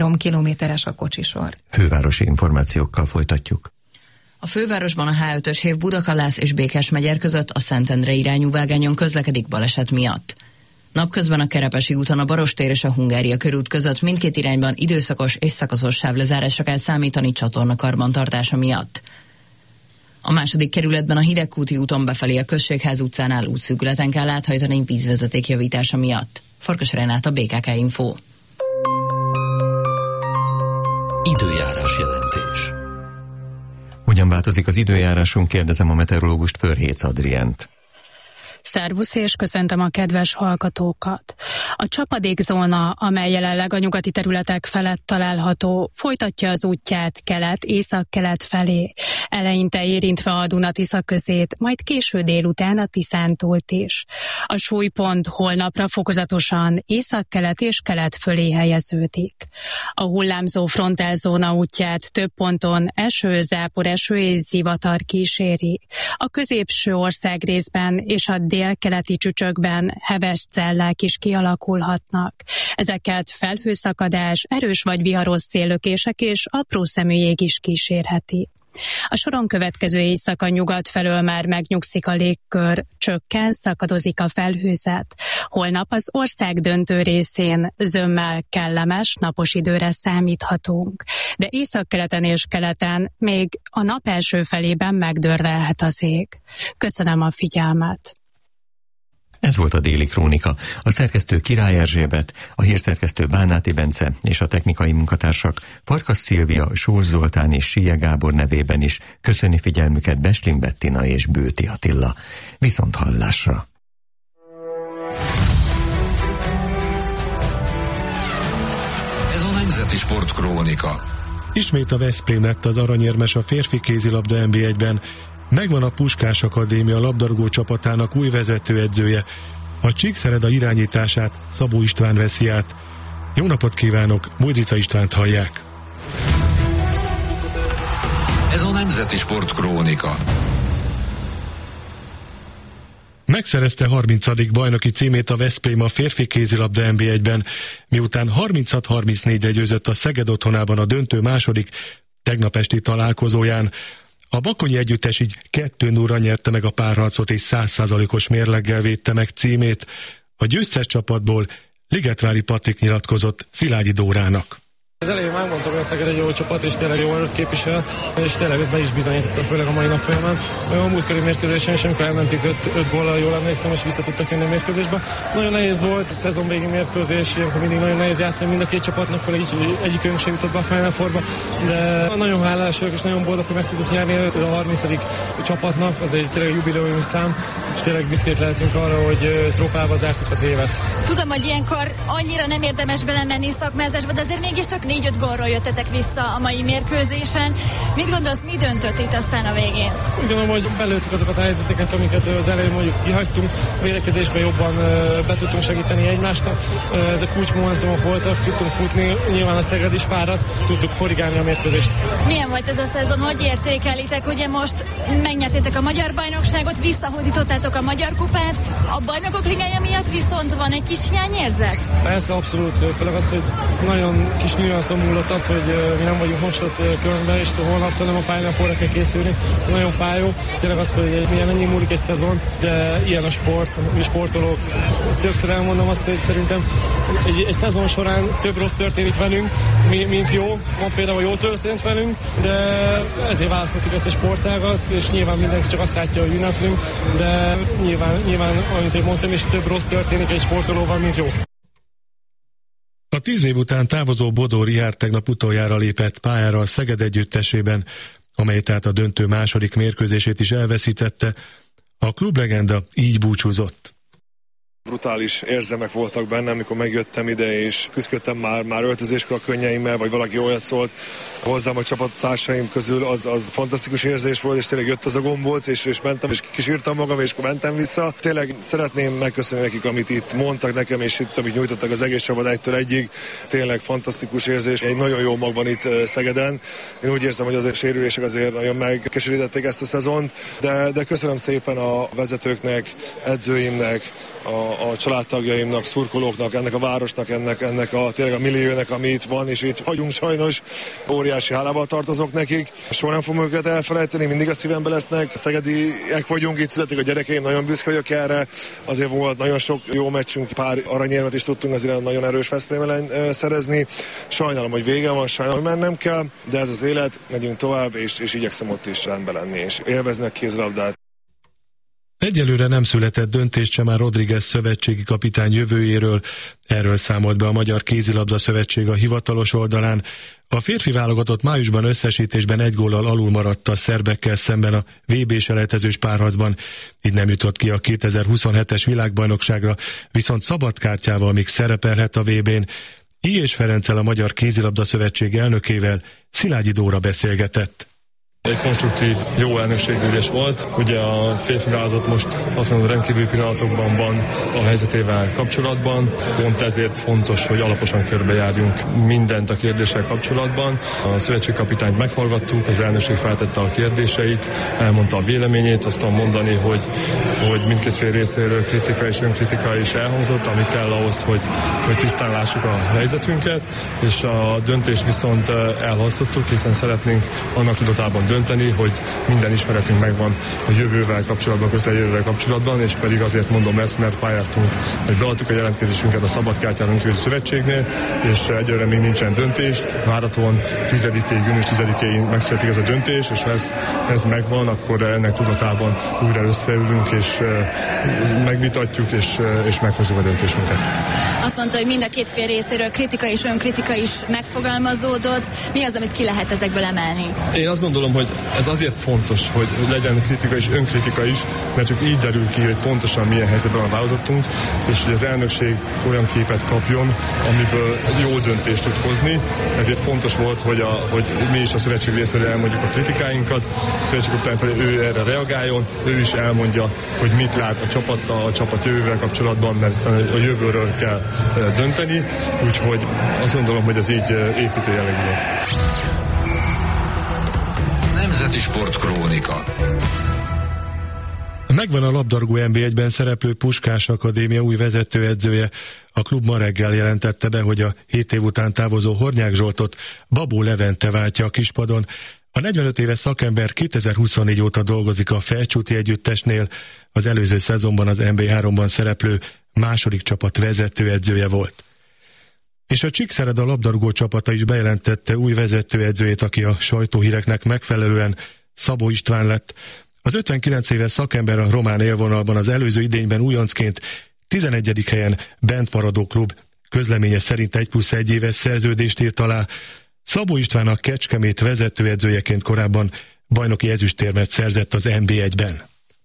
3 kilométeres a kocsisor. Fővárosi információkkal folytatjuk. A fővárosban a H5-ös hév Budakalász és Békesmegyer között a Szentendre irányú vágányon közlekedik baleset miatt. Napközben a Kerepesi úton a Barostér és a Hungária körút között mindkét irányban időszakos és szakaszos sávlezárásra kell számítani csatorna karbantartása miatt. A második kerületben a Hidegkúti úton befelé a Községház utcánál útszűkületen kell áthajtani vízvezeték javítása miatt. Farkas Renáta, BKK Info. Időjárás jelentés. Hogyan változik az időjárásunk, kérdezem a meteorológust, Förhécz Adriánt. Szervusz, és köszöntöm a kedves hallgatókat. A csapadékzóna, amely jelenleg a nyugati területek felett található, folytatja az útját kelet-észak-kelet felé, eleinte érintve a Duna-Tisza közét, majd késő délután a Tiszántúlt is. A súlypont holnapra fokozatosan észak-kelet és kelet fölé helyeződik. A hullámzó frontelzóna útját több ponton eső, zápor, eső és zivatar kíséri. A középső országrészben és a délkeleti csücsökben heves cellák is kialakulhatnak. Ezeket felhőszakadás, erős vagy viharos széllökések és apró szeműjég is kísérheti. A soron következő éjszaka nyugat felől már megnyugszik a légkör, csökken, szakadozik a felhőzet. Holnap az ország döntő részén zömmel kellemes, napos időre számíthatunk, de északkeleten és keleten még a nap első felében megdörrelhet az ég. Köszönöm a figyelmet! Ez volt a Déli Krónika. A szerkesztő Király Erzsébet, a hírszerkesztő Bánáti Bence és a technikai munkatársak Farkas Szilvia, Sós Zoltán és Sije Gábor nevében is köszöni figyelmüket Besling Bettina és Bőti Attila. Viszont hallásra! Ez a Nemzeti Sportkrónika. Ismét a Veszprém lett az aranyérmes a férfi kézilabda NB1-ben. Megvan a Puskás Akadémia labdarúgó csapatának új vezetőedzője. A Csíkszereda irányítását Szabó István veszi át. Jó napot kívánok, Bújdica Istvánt hallják. Ez a Nemzeti Sportkrónika. Megszerezte 30. bajnoki címét a Veszprém a férfi kézilabda NB1-ben, miután 36-34-re győzött a Szeged otthonában a döntő második, tegnap esti találkozóján. A bakonyi együttes így 2-0-ra nyerte meg a párharcot és 100%-os mérleggel védte meg címét. A győztes csapatból Ligetvári Patrik nyilatkozott Szilágyi Dórának. Az elején már mondtam, hogy a Szeged egy jó csapat, és tényleg jó erőt képvisel, és tényleg ezt be is bizonyította, főleg a mai nap folyamán. A múltkori mérkőzésen is, amikor elmentünk 5 góllal, jól emlékszem, és vissza tudtak jönni a mérkőzésbe. Nagyon nehéz volt, a szezon végi mérkőzés, ilyenkor mindig nagyon nehéz játszani mind a két csapatnak, főleg így egyikünk sem jutott be a Final Fourba, de nagyon hálás vagyok, és nagyon boldog, hogy meg tudtuk nyerni a 30. csapatnak, az egy tényleg jubileumi szám, és tényleg büszkék lehetünk arra, hogy trófával zártuk az évet. Tudom, hogy ilyenkor annyira nem érdemes belemenni szakmázásba, de azért mégiscsak 4-5 gólról jöttetek vissza a mai mérkőzésen. Mit gondolsz, mi döntött itt aztán a végén? Úgy gondolom, hogy belőttük azokat a helyzeteket, amiket az elején mondjuk kihagytunk. A védekezésben jobban be tudtunk segíteni egymásnak. Ezek kulcsmomentumok voltak, tudtunk futni, nyilván a Szeged is fáradt, tudtuk korrigálni a mérkőzést. Milyen volt ez a szezon? Hogy értékelitek? Ugye most megnyertétek a magyar bajnokságot, visszahódítottátok a magyar kupát. A bajnokok ligája miatt viszont van egy kis hiányérzet? Persze, abszolút. Főleg az, hogy nagyon kis nüanszon múlott az, hogy mi nem vagyunk most ott körben, és holnaptól nem a Final Fourra kell készülni. Nagyon fájó. Tényleg az, hogy milyen ennyi múlik egy szezon, de ilyen a sport, mi sportolók. Többször elmondom azt, hogy szerintem egy szezon során több rossz történik velünk, mint jó. Van például jó történt velünk, de ezért választottuk ezt a sportágat, és nyilván mindenki csak azt látja, hogy ünneplünk, de nyilván amit én mondtam, és több rossz történik egy sportolóval, mint jó. A 10 év után távozó Bodó Richárd tegnap utoljára lépett pályára a Szeged együttesében, amely tehát a döntő második mérkőzését is elveszítette. A klublegenda így búcsúzott. Brutális érzelmek voltak bennem, amikor megjöttem ide, és küzdöttem már öltözéskor a könnyeimmel, vagy valaki olyat szólt hozzám a csapattársaim közül, az fantasztikus érzés volt, és tényleg jött az a gombóc, és mentem, és kisírtam magam, és akkor mentem vissza. Tényleg szeretném megköszönni nekik, amit itt mondtak nekem, és itt, amit nyújtottak az egész csapat 1-től 1-ig. Tényleg fantasztikus érzés, egy nagyon jó mag van itt Szegeden. Én úgy érzem, hogy az a sérülések azért nagyon megkeserítették ezt a szezont, de köszönöm szépen a vezetőknek, edzőimnek, a családtagjaimnak, szurkolóknak, ennek a városnak, ennek a tényleg a milliónek, ami itt van, és itt vagyunk sajnos. Óriási hálával tartozok nekik. Soha nem fogom őket elfelejteni, mindig a szívemben lesznek. Szegediek vagyunk, itt születik a gyerekeim, nagyon büszke vagyok erre. Azért volt nagyon sok jó meccsünk, pár aranyérmet is tudtunk azért nagyon erős Veszprém ellen szerezni. Sajnálom, hogy vége van, sajnálom, hogy mennem kell, de ez az élet, megyünk tovább, és igyekszem ott is rendben lenni, és élvezni a kézilabdát. Egyelőre nem született döntés sem már Rodriguez szövetségi kapitány jövőjéről. Erről számolt be a Magyar Kézilabda Szövetség a hivatalos oldalán. A férfi válogatott májusban összesítésben 1 góllal alul maradt a szerbekkel szemben a VB-selejtezős párharcban, így nem jutott ki a 2027-es világbajnokságra, viszont szabadkártyával még szerepelhet a VB-n. I. Ferenccel, a Magyar Kézilabda Szövetség elnökével Szilágyi Dóra beszélgetett. Egy konstruktív, jó elnökségülés volt. Ugye a férfi válogatott most hatlanul rendkívüli pillanatokban van a helyzetével kapcsolatban. Pont ezért fontos, hogy alaposan körbejárjunk mindent a kérdéssel kapcsolatban. A szövetségkapitányt meghallgattuk, az elnökség feltette a kérdéseit, elmondta a véleményét, azt tudom mondani, hogy mindkét fél részéről kritika és önkritika is elhangzott, ami kell ahhoz, hogy tisztán lássuk a helyzetünket, és a döntést viszont elhalasztottuk, hiszen szeretnénk annak tudatában dönteni, hogy minden ismeretünk megvan a jövővel kapcsolatban, közeljövővel kapcsolatban, és pedig azért mondom ezt, mert pályáztunk, hogy beadtuk a jelentkezésünket a Szabadkártyára Nemzetközi Szövetségnél, és egyelőre még nincsen döntés. Várhatóan június 10-ig megszületik ez a döntés, és ha ez megvan, akkor ennek tudatában újra összeülünk, és megvitatjuk, és meghozzuk a döntésünket. Azt mondta, hogy mind a két fél részéről kritika és önkritika is megfogalmazódott. Mi az, amit ki lehet ezekből emelni? Én azt gondolom, hogy ez azért fontos, hogy legyen kritika és önkritika is, mert csak így derül ki, hogy pontosan milyen helyzetben választottunk, és hogy az elnökség olyan képet kapjon, amiből jó döntést tud hozni. Ezért fontos volt, hogy mi is a szövetség részéről elmondjuk a kritikáinkat, a szövetségkapitány pedig ő erre reagáljon, ő is elmondja, hogy mit lát a csapattal, a csapat jövővel kapcsolatban, mert a jövőről kell dönteni, úgyhogy azt gondolom, hogy ez így építő jellegű volt. Nemzeti Sport Krónika. Megvan a labdarúgó NB1-ben szereplő Puskás Akadémia új vezetőedzője. A klub ma reggel jelentette be, hogy a 7 év után távozó Hornyák Zsoltot Babó Levente váltja a kispadon. A 45 éves szakember 2024 óta dolgozik a Felcsúti együttesnél, az előző szezonban az NB3-ban szereplő második csapat vezetőedzője volt. És a Csíkszereda labdarúgó csapata is bejelentette új vezetőedzőjét, aki a sajtóhíreknek megfelelően Szabó István lett. Az 59 éves szakember a román élvonalban az előző idényben újoncként 11. helyen bent maradó klub közleménye szerint 1+1 éves szerződést írt alá. Szabó István a Kecskemét vezetőedzőjeként korábban bajnoki ezüstérmet szerzett az NB1-ben.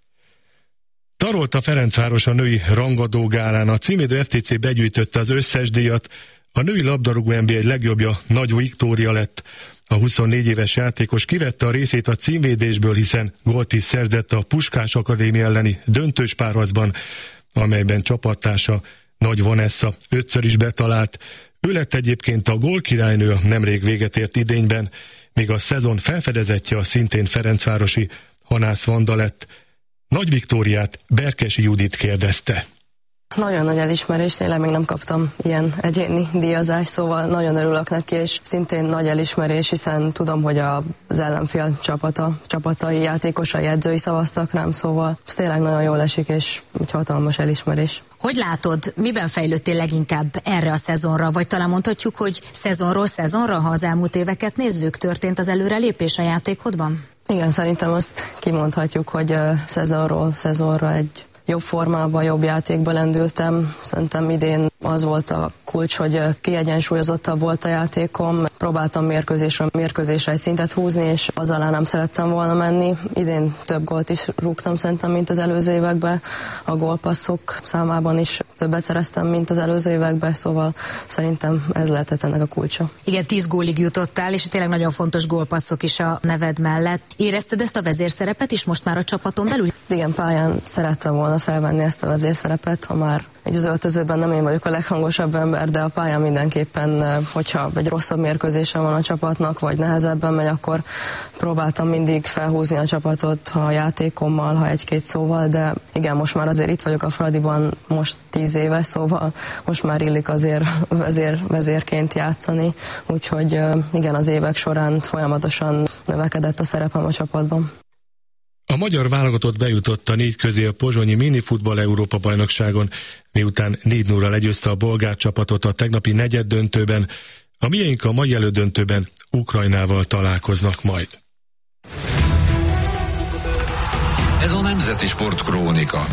Tarolta Ferencváros a női rangadó gálán. A címédő FTC begyűjtötte az összes díjat. A női labdarúgó NB1 legjobbja Nagy Viktória lett. A 24 éves játékos kivette a részét a címvédésből, hiszen gólt is szerzett a Puskás Akadémia elleni döntős párharcban, amelyben csapattársa Nagy Vanessa 5-ször is betalált. Ő lett egyébként a gólkirálynő a nemrég véget ért idényben, míg a szezon felfedezetje a szintén ferencvárosi Hanász Vanda lett. Nagy Viktóriát Berkesi Judit kérdezte. Nagyon nagy elismerés, tényleg még nem kaptam ilyen egyéni díjazást, szóval nagyon örülök neki, és szintén nagy elismerés, hiszen tudom, hogy az ellenfél csapatai, játékosai, edzői szavaztak rám, szóval ez tényleg nagyon jól esik, és egy hatalmas elismerés. Hogy látod, miben fejlődtél leginkább erre a szezonra, vagy talán mondhatjuk, hogy szezonról szezonra, ha az elmúlt éveket nézzük, történt az előrelépés a játékodban? Igen, szerintem azt kimondhatjuk, hogy szezonról szezonra egy jobb formában, jobb játékban lendültem. Szerintem idén az volt a kulcs, hogy kiegyensúlyozottabb volt a játékom. Próbáltam mérkőzésre egy szintet húzni, és az alá nem szerettem volna menni. Idén több gólt is rúgtam szerintem, mint az előző években. A gólpasszok számában is többet szereztem, mint az előző években, szóval szerintem ez lehetett ennek a kulcsa. Igen, 10 gólig jutottál, és tényleg nagyon fontos gólpasszok is a neved mellett. Érezted ezt a vezérszerepet is most már a csapaton belül? Igen, pályán szerettem volna felvenni ezt a vezérszerepet, ha már az öltözőben nem én vagyok a leghangosabb ember, de a pályán mindenképpen, hogyha egy rosszabb mérkőzésen van a csapatnak, vagy nehezebben megy, akkor próbáltam mindig felhúzni a csapatot, ha a játékommal, ha egy-két szóval, de igen, most már azért itt vagyok a Fradiban, most 10 éve, szóval most már illik azért vezérként játszani, úgyhogy igen, az évek során folyamatosan növekedett a szerepem a csapatban. A magyar válogatott bejutott a 4 közé a pozsonyi minifutball Európa-bajnokságon, miután 4-0-ra legyőzte a bolgár csapatot a tegnapi negyeddöntőben. A miénk a mai elődöntőben Ukrajnával találkoznak majd. Ez a Nemzeti Sport Krónika.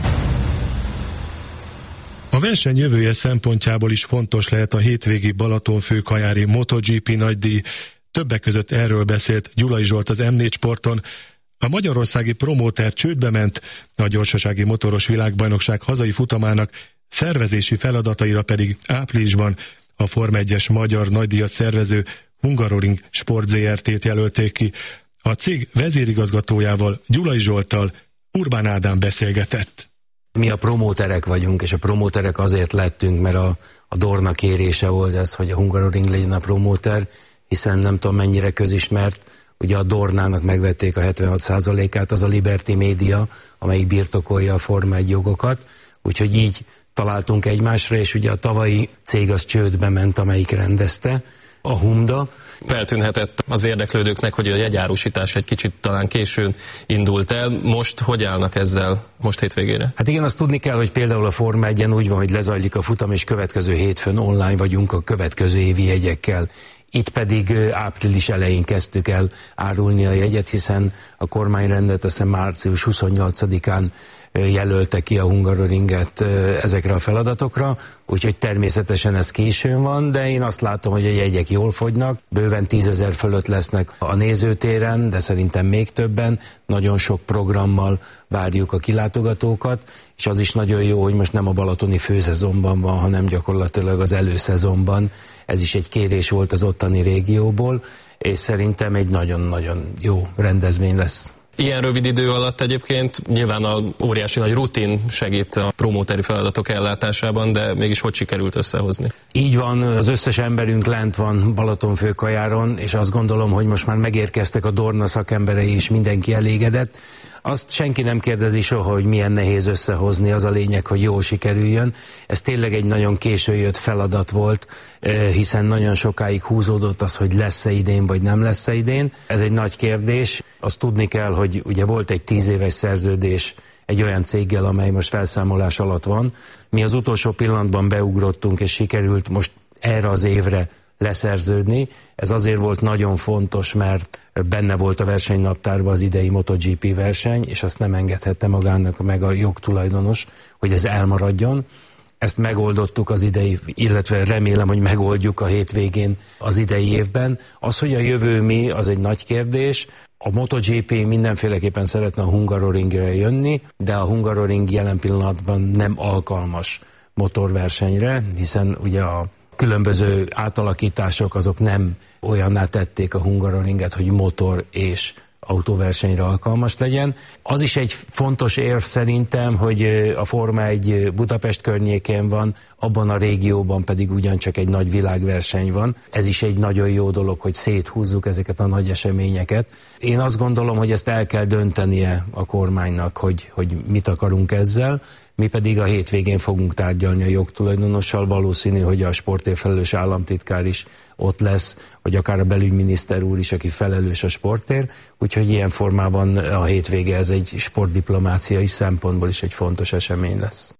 A verseny jövője szempontjából is fontos lehet a hétvégi Balatonfőkajári MotoGP nagydíj. Többek között erről beszélt Gyulai Zsolt az M4 Sporton. A magyarországi promóter csődbe ment, a gyorsasági motoros világbajnokság hazai futamának szervezési feladataira pedig áprilisban a Forma 1-es magyar nagydíjat szervező Hungaroring Sport Zrt-t jelölték ki. A cég vezérigazgatójával, Gyulai Zsolttal Urbán Ádám beszélgetett. Mi a promóterek vagyunk, és a promóterek azért lettünk, mert a Dorna kérése volt ez, hogy a Hungaroring legyen a promóter, hiszen nem tudom mennyire közismert, ugye a Dornának megvették a 76%-át, az a Liberty Media, amelyik birtokolja a Forma 1 jogokat, úgyhogy így találtunk egymásra, és ugye a tavalyi cég az csődbe ment, amelyik rendezte, a Humda. Feltűnhetett az érdeklődőknek, hogy a jegyárusítás egy kicsit talán későn indult el. Most hogy állnak ezzel most hétvégére? Hát igen, azt tudni kell, hogy például a Forma 1-en úgy van, hogy lezajlik a futam, és következő hétfőn online vagyunk a következő évi jegyekkel. Itt pedig április elején kezdtük el árulni a jegyet, hiszen a kormányrendet azt hiszem március 28-án jelölte ki a Hungaroringet ezekre a feladatokra, úgyhogy természetesen ez későn van, de én azt látom, hogy a jegyek jól fogynak, bőven 10 000 fölött lesznek a nézőtéren, de szerintem még többen, nagyon sok programmal várjuk a kilátogatókat, és az is nagyon jó, hogy most nem a balatoni főszezonban van, hanem gyakorlatilag az előszezonban. Ez is egy kérés volt az ottani régióból, és szerintem egy nagyon-nagyon jó rendezvény lesz. Ilyen rövid idő alatt egyébként nyilván a óriási nagy rutin segít a promóteri feladatok ellátásában, de mégis hogy sikerült összehozni? Így van, az összes emberünk lent van Balatonfőkajáron, és azt gondolom, hogy most már megérkeztek a Dorna szakemberei, és mindenki elégedett. Azt senki nem kérdezi soha, hogy milyen nehéz összehozni, az a lényeg, hogy jól sikerüljön. Ez tényleg egy nagyon késő jött feladat volt, hiszen nagyon sokáig húzódott az, hogy lesz-e idén, vagy nem lesz-e idén. Ez egy nagy kérdés. Azt tudni kell, hogy ugye volt egy 10 éves szerződés egy olyan céggel, amely most felszámolás alatt van. Mi az utolsó pillanatban beugrottunk, és sikerült most erre az évre leszerződni. Ez azért volt nagyon fontos, mert benne volt a versenynaptárban az idei MotoGP verseny, és azt nem engedhette magának meg a jogtulajdonos, hogy ez elmaradjon. Ezt megoldottuk az idei, illetve remélem, hogy megoldjuk a hétvégén az idei évben. Az, hogy a jövő mi, az egy nagy kérdés. A MotoGP mindenféleképpen szeretne a Hungaroringre jönni, de a Hungaroring jelen pillanatban nem alkalmas motorversenyre, hiszen ugye a különböző átalakítások azok nem olyanná tették a Hungaroringet, hogy motor és autóversenyre alkalmas legyen. Az is egy fontos érv szerintem, hogy a Forma 1 Budapest környékén van, abban a régióban pedig ugyancsak egy nagy világverseny van. Ez is egy nagyon jó dolog, hogy széthúzzuk ezeket a nagy eseményeket. Én azt gondolom, hogy ezt el kell döntenie a kormánynak, hogy mit akarunk ezzel. Mi pedig a hétvégén fogunk tárgyalni a jogtulajdonossal, valószínű, hogy a sportért felelős államtitkár is ott lesz, vagy akár a belügyminiszter úr is, aki felelős a sportért, úgyhogy ilyen formában a hétvége ez egy sportdiplomáciai szempontból is egy fontos esemény lesz.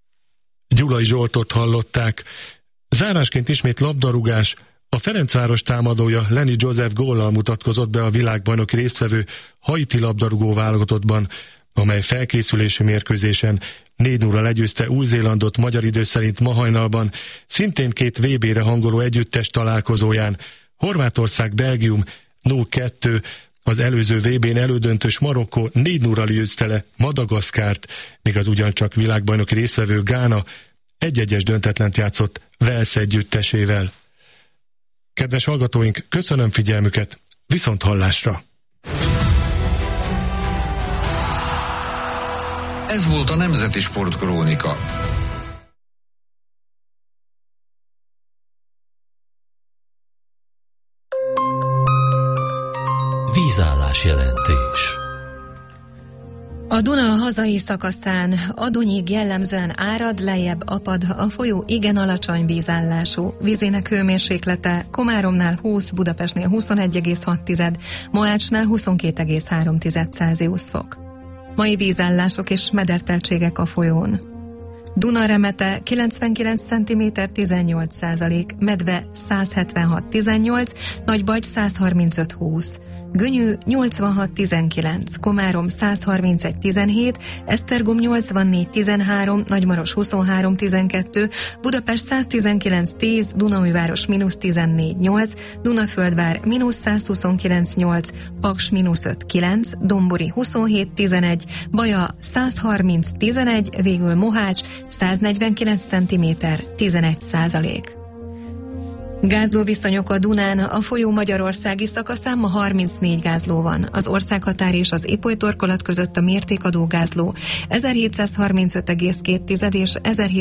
Gyulai Zsoltot hallották. Zárásként ismét labdarúgás. A Ferencváros támadója Lenny Joseph góllal mutatkozott be a világbajnoki résztvevő haiti labdarúgó válogatottban, amely felkészülési mérkőzésen 4-0-ra legyőzte Új-Zélandot magyar idő szerint ma hajnalban, szintén 2 VB-re hangoló együttes találkozóján. Horvátország-Belgium 0-2, az előző VB-n elődöntős Marokkó 4-0-ra győzte le Madagaszkárt, míg az ugyancsak világbajnoki résztvevő Gána 1-1-es döntetlent játszott Wales együttesével. Kedves hallgatóink, köszönöm figyelmüket, viszont hallásra! Ez volt a Nemzeti Sportkrónika. Vízállás jelentés. A Duna hazai szakaszán Adonyig jellemzően árad, lejjebb apad, a folyó igen alacsony vízállású. Vízének hőmérséklete Komáromnál 20, Budapestnél 21,6, Mohácsnál 22,3 Celsius fok. Mai vízállások és mederteltségek a folyón. Duna remete 99 cm 18%, Medve 176 18, Nagybagy 135 20, Gönyű 86-19, Komárom 131-17, Esztergom 84-13, Nagymaros 23-12, Budapest 119-10, Dunaújváros -14-8, Dunaföldvár -129-8, Paks -5-9, Dombori 27-11, Baja 130-11, végül Mohács 149 cm 11%. Gázlóviszonyok a Dunán, a folyó magyarországi szakaszán ma 34 gázló van. Az országhatár és az Ipoly-torkolat között a mértékadó gázló 1735,2 és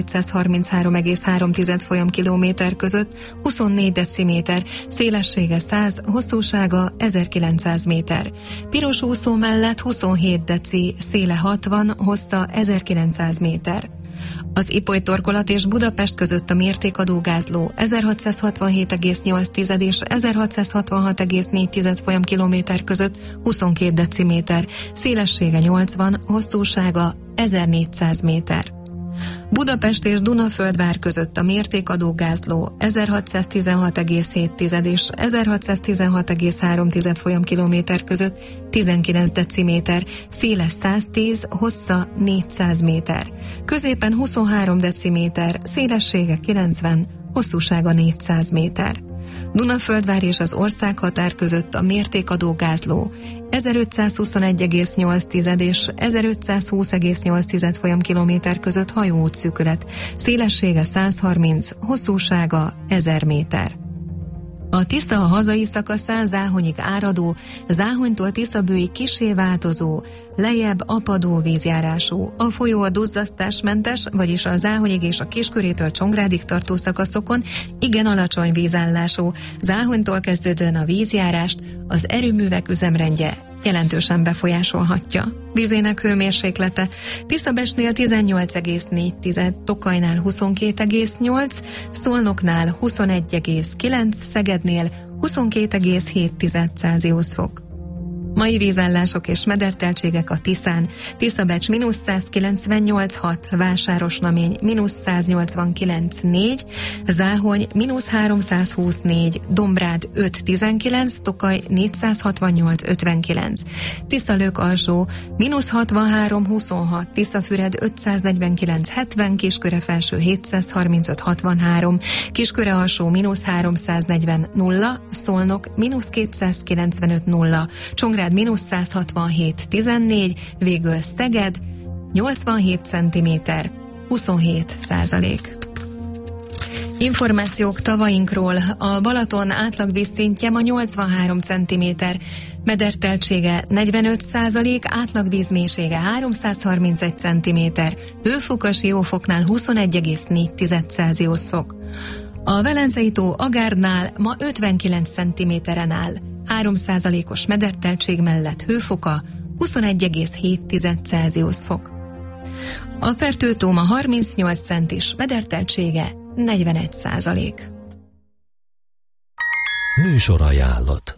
1733,3 folyamkilométer között 24 deciméter, szélessége 100, hosszúsága 1900 méter. Piros úszó mellett 27 deci, széle 60, hossza 1900 méter. Az Ipoly-torkolat és Budapest között a mértékadó gázló 1667,8 és 1666,4 folyamkilométer között 22 deciméter, szélessége 80, hosszúsága 1400 méter. Budapest és Dunaföldvár között a mértékadó gázló 1616,7 és 1616,3 folyamkilométer között 19 deciméter, széle 110, hossza 400 méter. Középen 23 deciméter, szélessége 90, hosszúsága 400 méter. Dunaföldvár és az országhatár között a mértékadó gázló 1521,8 és 1520,8 folyamkilométer között hajóútszűkület, szélessége 130, hosszúsága 1000 méter. A Tisza a hazai szakaszán Záhonyig áradó, Záhonytól Tiszabőig kissé változó, lejjebb apadó vízjárású. A folyó a duzzasztásmentes, vagyis a Záhonyig és a Kiskörétől Csongrádig tartó szakaszokon igen alacsony vízállású. Záhonytól kezdődően a vízjárást az erőművek üzemrendje jelentősen befolyásolhatja. Vízének hőmérséklete Tiszabestnél 18,4, Tokajnál 22,8, Szolnoknál 21,9, Szegednél 22,7 Celsius fok. Mai vízállások és mederteltségek a Tiszán: Tiszabecs -198,6, Vásárosnamény -189,4, Záhony -324, Dombrád 5,19, Tokaj 468,59, Tiszalők alsó -63,26, Tiszafüred 549,70, Kisköre felső 735,63, Kisköre alsó -340,0, Szolnok -295,0, Csongrád -167,14, végül Szeged 87 cm, 27%. Információk tavainkról: a Balaton átlag vízszintje ma 83 cm, mederteltsége 45%, átlag vízmélysége 331 cm, hőfok a Siófoknál 21,4 Celsius fok. A Velencei-tó Agárdnál ma 59 cm-en áll, 3%-os mederteltség mellett hőfoka 21,7 Celsius fok. A Fertő-tó ma 38 centis, mederteltsége 41%. Műsorajánlat.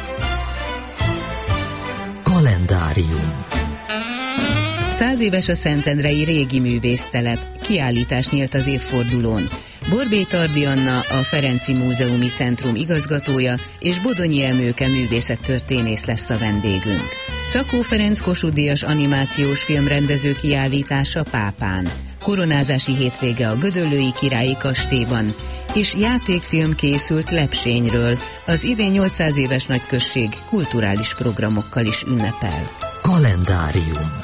Kalendárium. 100 éves a szentendrei régi művésztelep, kiállítás nyílt az évfordulón. Borbély Tardi Anna, a Ferenci Múzeumi Centrum igazgatója, és Bodonyi Emőke művészettörténész lesz a vendégünk. Czakó Ferenc Kossuth-díjas animációs filmrendező kiállítása Pápán. Koronázási hétvége a Gödöllői Királyi Kastélyban, és játékfilm készült Lepsényről, az idén 800 éves nagyközség kulturális programokkal is ünnepel. Kalendárium.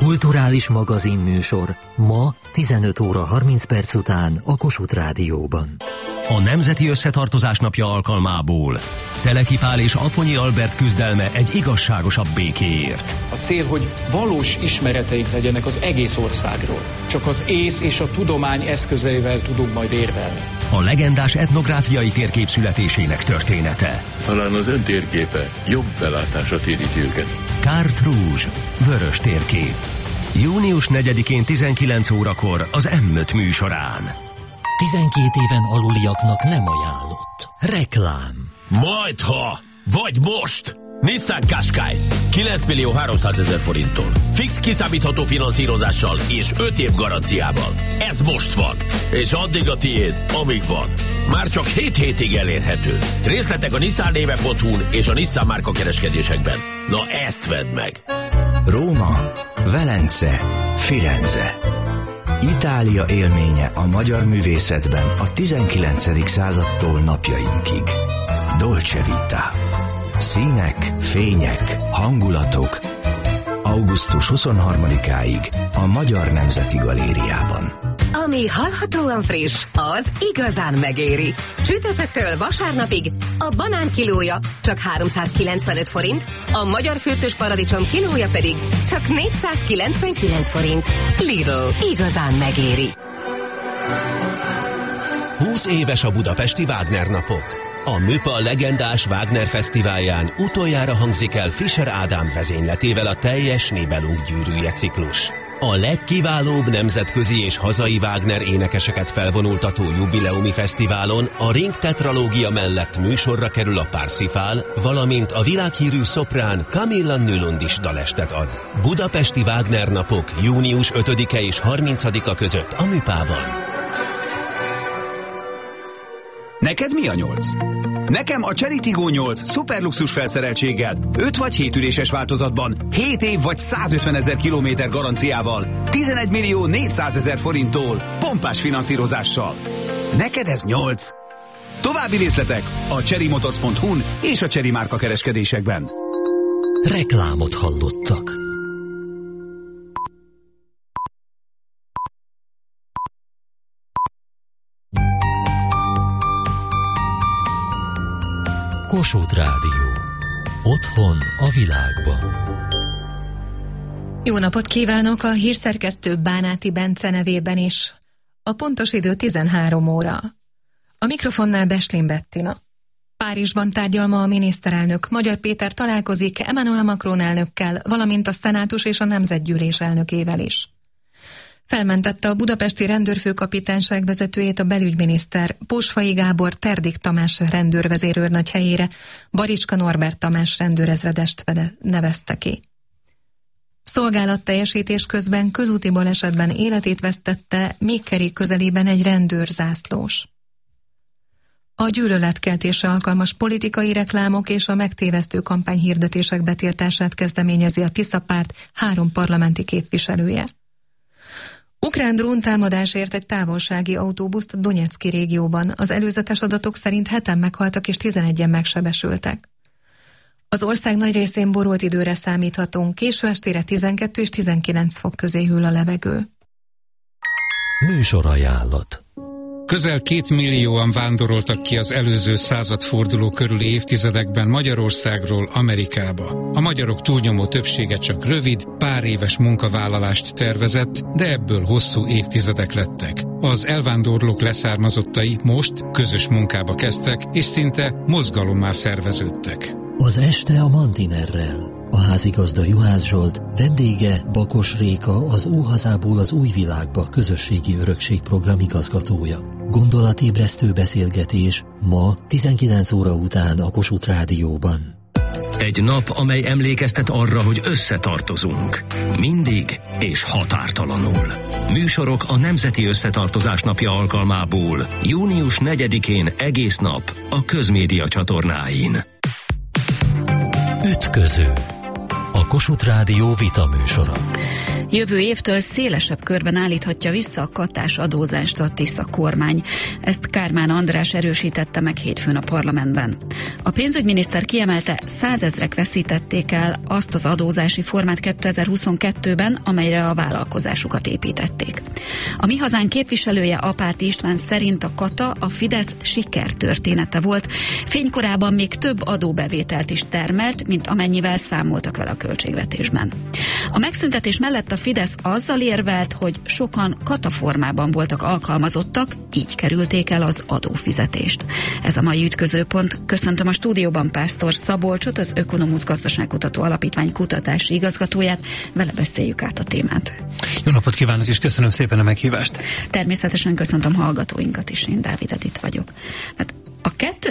Kulturális magazinműsor ma 15 óra 30 perc után a Kossuth Rádióban. A Nemzeti Összetartozás napja alkalmából Teleki Pál és Aponyi Albert küzdelme egy igazságosabb békéért. A cél, hogy valós ismereteink legyenek az egész országról. Csak az ész és a tudomány eszközeivel tudunk majd érvelni. A legendás etnográfiai térkép születésének története. Talán az ön térképe jobb belátása téríti őket. Carte Rouge, vörös térkép. Június 4-én 19 órakor az M5 műsorán. 12 éven aluliaknak nem ajánlott. Reklám. Majdha, vagy most! Nissan Qashqai 9.300.000 forinttól. Fix kiszámítható finanszírozással és 5 év garanciával. Ez most van. És addig a tiéd, amíg van. Már csak 7 hétig elérhető. Részletek a nissannéve.hu-n és a Nissan márka kereskedésekben. Na ezt vedd meg! Róma, Velence, Firenze. Itália élménye a magyar művészetben a 19. századtól napjainkig. Dolce Vita. Színek, fények, hangulatok. Augusztus 23-áig a Magyar Nemzeti Galériában. Ami hallhatóan friss, az igazán megéri. Csütörtöktől vasárnapig a banán kilója csak 395 forint, a magyar fürtös paradicsom kilója pedig csak 499 forint. Lidl, igazán megéri. 20 éves a budapesti Wagner napok. A MÜPA legendás Wagner fesztiválján utoljára hangzik el Fischer Ádám vezényletével a teljes Nibelung gyűrűje ciklus. A legkiválóbb nemzetközi és hazai Wagner énekeseket felvonultató jubileumi fesztiválon a Ring tetralógia mellett műsorra kerül a Parsifal, valamint a világhírű szoprán Camilla Nylund is dalestet ad. Budapesti Wagner napok június 5-e és 30-a között a MÜPA-ban. Neked mi a 8? Nekem a Chery Tiggo 8 szuperluxus felszereltséggel, 5 vagy 7 üléses változatban, 7 év vagy 150 000 kilométer garanciával, 11.400.000 forinttól, pompás finanszírozással. Neked ez 8? További részletek a cherrymotors.hu-n és a Chery márka kereskedésekben. Reklámot hallottak. Kossuth Rádió. Otthon a világban. Jó napot kívánok a hírszerkesztő Bánáti Bence nevében is. A pontos idő 13 óra. A mikrofonnál Beslin Bettina. Párizsban tárgyal ma a miniszterelnök. Magyar Péter találkozik Emmanuel Macron elnökkel, valamint a Szenátus és a Nemzetgyűlés elnökével is. Felmentette a budapesti rendőrfőkapitányság vezetőjét a belügyminiszter. Pósfai Gábor Terdik Tamás rendőrvezérőrnagy helyére Baricska Norbert Tamás rendőrezredest nevezte ki. Szolgálatteljesítés közben közúti balesetben életét vesztette Mékkeri közelében egy rendőrzászlós. A gyűlöletkeltésre alkalmas politikai reklámok és a megtévesztő kampányhirdetések betiltását kezdeményezi a Tisza párt 3 parlamenti képviselője. Ukrán dróntámadásért egy távolsági autóbuszt Donetszki régióban. Az előzetes adatok szerint 7-en meghaltak és 11-en megsebesültek. Az ország nagy részén borult időre számíthatunk, késő estére 12 és 19 fok közé hűl a levegő. Műsorajánlat. Közel 2 millióan vándoroltak ki az előző századforduló körüli évtizedekben Magyarországról Amerikába. A magyarok túlnyomó többsége csak rövid, pár éves munkavállalást tervezett, de ebből hosszú évtizedek lettek. Az elvándorlók leszármazottai most közös munkába kezdtek, és szinte mozgalommá szerveződtek. Az este a Mantinerrel. A házigazda Juhász Zsolt, vendége Bakos Réka, az Óhazából az új világba közösségi örökségprogram igazgatója. Gondolatébresztő beszélgetés ma 19 óra után a Kossuth Rádióban. Egy nap, amely emlékeztet arra, hogy összetartozunk. Mindig és határtalanul. Műsorok a Nemzeti Összetartozás napja alkalmából június 4-én egész nap a Közmédia csatornáin. Ütköző. A Kossuth Rádió vita műsora. Jövő évtől szélesebb körben állíthatja vissza a kattás adózást a tiszta kormány. Ezt Kármán András erősítette meg hétfőn a parlamentben. A pénzügyminiszter kiemelte, 100 000 veszítették el azt az adózási formát 2022-ben, amelyre a vállalkozásukat építették. A Mi Hazánk képviselője, Apáti István szerint a kata a Fidesz sikertörténete volt. Fénykorában még több adóbevételt is termelt, mint amennyivel számoltak vele a költségvetésben. A megszüntetés mellett a Fidesz azzal érvelt, hogy sokan kataformában voltak alkalmazottak, így kerülték el az adófizetést. Ez a mai ütközőpont. Köszöntöm a stúdióban Pásztor Szabolcsot, az Ökonomusz Gazdaságkutató Alapítvány kutatási igazgatóját. Vele beszéljük át a témát. Jó napot kívánok, és köszönöm szépen a meghívást. Természetesen köszöntöm hallgatóinkat is, én Dávid Edith vagyok. Hát a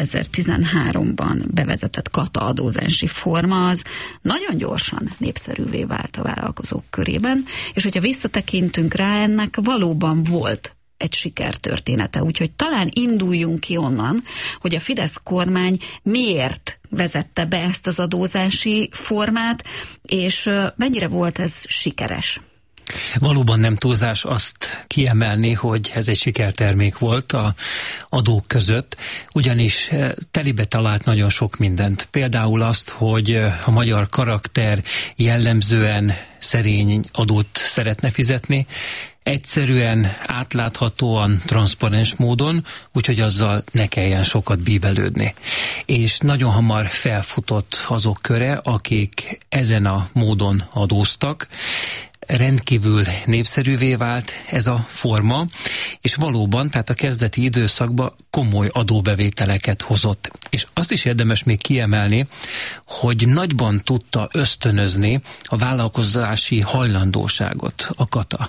2013-ban bevezetett kata adózási forma az nagyon gyorsan népszerűvé vált a vállalkozók körében, és hogyha visszatekintünk rá, ennek valóban volt egy sikertörténete. Úgyhogy talán induljunk ki onnan, hogy a Fidesz kormány miért vezette be ezt az adózási formát, és mennyire volt ez sikeres. Valóban nem túlzás azt kiemelni, hogy ez egy sikertermék volt a adók között, ugyanis telibe talált nagyon sok mindent. Például azt, hogy a magyar karakter jellemzően szerény adót szeretne fizetni, egyszerűen, átláthatóan, transzparens módon, úgyhogy azzal ne kelljen sokat bíbelődni. És nagyon hamar felfutott azok köre, akik ezen a módon adóztak. Rendkívül népszerűvé vált ez a forma, és valóban, tehát a kezdeti időszakban komoly adóbevételeket hozott. És azt is érdemes még kiemelni, hogy nagyban tudta ösztönözni a vállalkozási hajlandóságot a kata.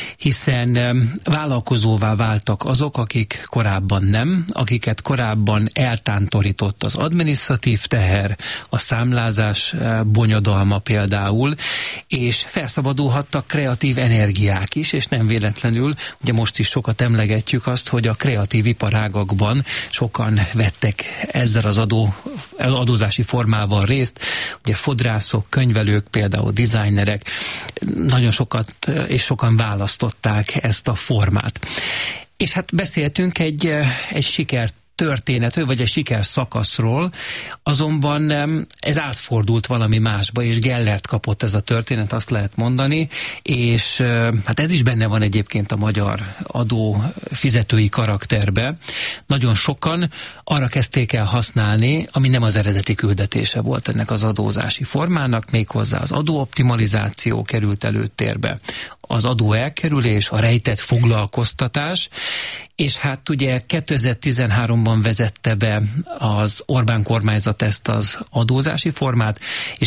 Hiszen vállalkozóvá váltak azok, akik korábban nem, akiket korábban eltántorított az adminisztratív teher, a számlázás bonyodalma például, és felszabadulhattak kreatív energiák is, és nem véletlenül, ugye most is sokat emlegetjük azt, hogy a kreatív iparágakban sokan vettek ezzel az adózási formával részt, ugye fodrászok, könyvelők, például designerek, nagyon sokat és sokan választották ezt a formát. És hát beszéltünk egy sikert történetről, vagy egy siker szakaszról, azonban ez átfordult valami másba, és Gellert kapott ez a történet, azt lehet mondani, és hát ez is benne van egyébként a magyar adófizetői karakterbe. Nagyon sokan arra kezdték el használni, ami nem az eredeti küldetése volt ennek az adózási formának, méghozzá az adóoptimalizáció került előtérbe, az adóelkerülés, a rejtett foglalkoztatás, és hát ugye 2013-ban vezette be az Orbán kormányzat ezt az adózási formát, és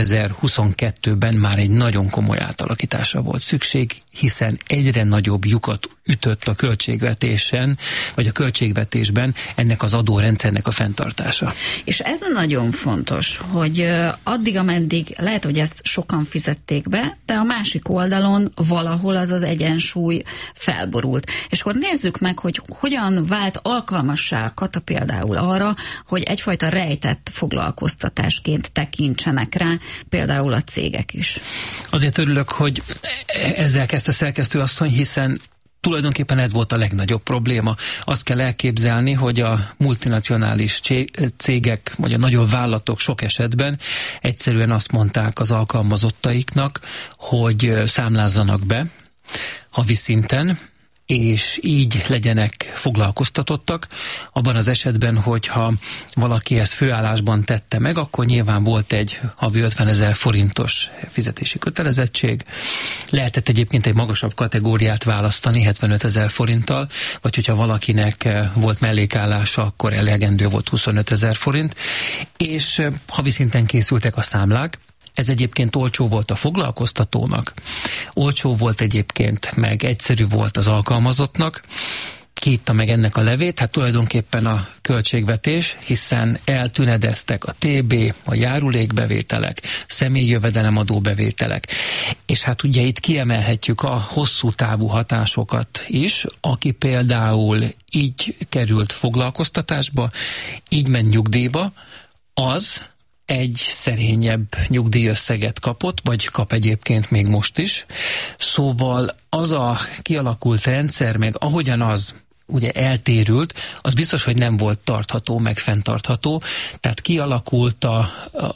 2022-ben már egy nagyon komoly átalakításra volt szükség, hiszen egyre nagyobb lyukat ütött a költségvetésen, vagy a költségvetésben ennek az adórendszernek a fenntartása. És ez nagyon fontos, hogy addig, ameddig lehet, hogy ezt sokan fizették be, de a másik oldalon valahol az egyensúly felborult. És akkor nézzük meg, hogy hogyan vált alkalmassá a kata például arra, hogy egyfajta rejtett foglalkoztatásként tekintsenek rá például a cégek is. Azért örülök, hogy ezzel kezdte szerkesztőasszony, hiszen tulajdonképpen ez volt a legnagyobb probléma. Azt kell elképzelni, hogy a multinacionális cégek, vagy a nagyobb vállalatok sok esetben egyszerűen azt mondták az alkalmazottaiknak, hogy számlázzanak be havi szinten, és így legyenek foglalkoztatottak. Abban az esetben, hogyha valaki ezt főállásban tette meg, akkor nyilván volt egy havi 50 000 forintos fizetési kötelezettség. Lehetett egyébként egy magasabb kategóriát választani 75 000 forinttal, vagy hogyha valakinek volt mellékállása, akkor elegendő volt 25 000 forint, és havi szinten készültek a számlák. Ez egyébként olcsó volt a foglalkoztatónak, olcsó volt egyébként, meg egyszerű volt az alkalmazottnak. Ki itta meg ennek a levét? Hát tulajdonképpen a költségvetés, hiszen eltünedeztek a TB, a járulékbevételek, személyi jövedelemadó bevételek. És hát ugye itt kiemelhetjük a hosszú távú hatásokat is, aki például így került foglalkoztatásba, így ment nyugdíjba, az egy szerényebb nyugdíjösszeget kapott, vagy kap egyébként még most is. Szóval az a kialakult rendszer, meg ahogyan az ugye eltérült, az biztos, hogy nem volt tartható, meg fenntartható. Tehát kialakult a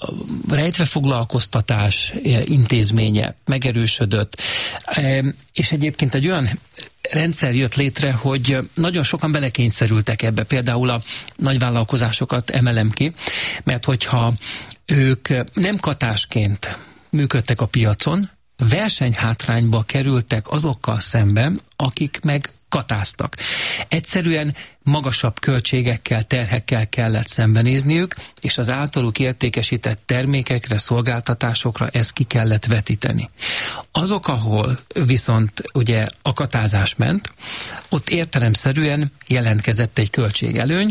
rejtvefoglalkoztatás intézménye, megerősödött, és egyébként egy olyan rendszer jött létre, hogy nagyon sokan belekényszerültek ebbe. Például a nagyvállalkozásokat emelem ki, mert hogyha ők nem katásként működtek a piacon, versenyhátrányba kerültek azokkal szemben, akik meg katáztak. Egyszerűen magasabb költségekkel, terhekkel kellett szembenézniük, és az általuk értékesített termékekre, szolgáltatásokra ezt ki kellett vetíteni. Azok, ahol viszont ugye a katázás ment, ott értelemszerűen jelentkezett egy költségelőny,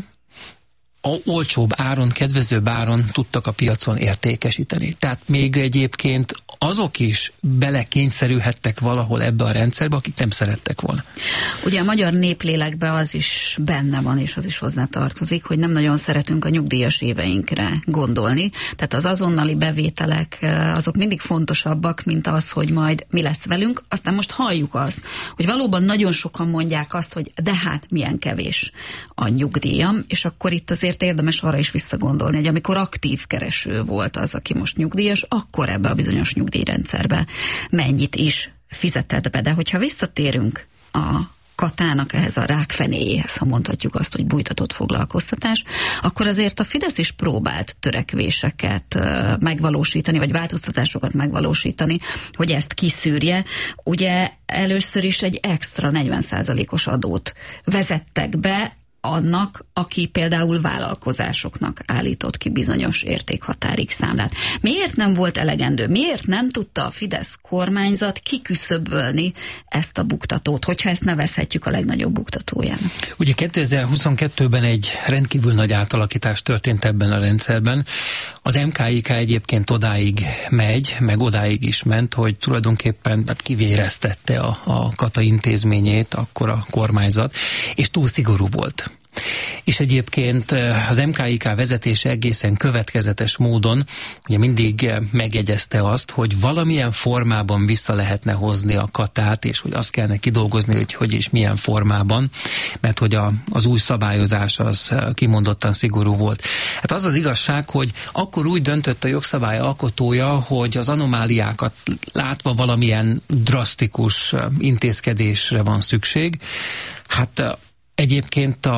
olcsóbb áron, kedvezőbb áron tudtak a piacon értékesíteni. Tehát még egyébként azok is belekényszerülhettek valahol ebbe a rendszerbe, akik nem szerettek volna. Ugye a magyar néplélekben az is benne van, és az is hozzátartozik, hogy nem nagyon szeretünk a nyugdíjas éveinkre gondolni. Tehát az azonnali bevételek azok mindig fontosabbak, mint az, hogy majd mi lesz velünk. Aztán most halljuk azt, hogy valóban nagyon sokan mondják azt, hogy de hát milyen kevés a nyugdíjam, és akkor itt azért érdemes arra is visszagondolni, hogy amikor aktív kereső volt az, aki most nyugdíjas, akkor ebbe a bizonyos nyugdíjrendszerbe mennyit is fizetett be. De hogyha visszatérünk a katának ehhez a rákfenéjéhez, ha mondhatjuk azt, hogy bújtatott foglalkoztatás, akkor azért a Fidesz is próbált törekvéseket megvalósítani, vagy változtatásokat megvalósítani, hogy ezt kiszűrje. Ugye először is egy extra 40%-os adót vezettek be annak, aki például vállalkozásoknak állított ki bizonyos értékhatárig számlát. Miért nem volt elegendő? Miért nem tudta a Fidesz kormányzat kiküszöbölni ezt a buktatót, hogyha ezt nevezhetjük a legnagyobb buktatójának? Ugye 2022-ben egy rendkívül nagy átalakítás történt ebben a rendszerben. Az MKIK egyébként odáig megy, meg odáig is ment, hogy tulajdonképpen kivéreztette a kata intézményét akkor a kormányzat, és túl szigorú volt. És egyébként az MKIK vezetése egészen következetes módon ugye mindig megjegyezte azt, hogy valamilyen formában vissza lehetne hozni a katát, és hogy azt kellene kidolgozni, hogy és milyen formában, mert hogy az új szabályozás az kimondottan szigorú volt. Hát az az igazság, hogy akkor úgy döntött a jogszabály alkotója, hogy az anomáliákat látva valamilyen drasztikus intézkedésre van szükség. Hát egyébként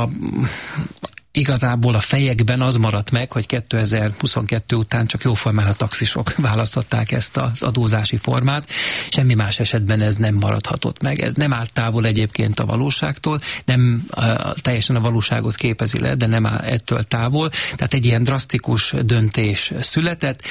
igazából a fejekben az maradt meg, hogy 2022 után csak jóformán a taxisok választották ezt az adózási formát, semmi más esetben ez nem maradhatott meg. Ez nem állt távol egyébként a valóságtól, nem teljesen a valóságot képezi le, de nem áll ettől távol. Tehát egy ilyen drasztikus döntés született.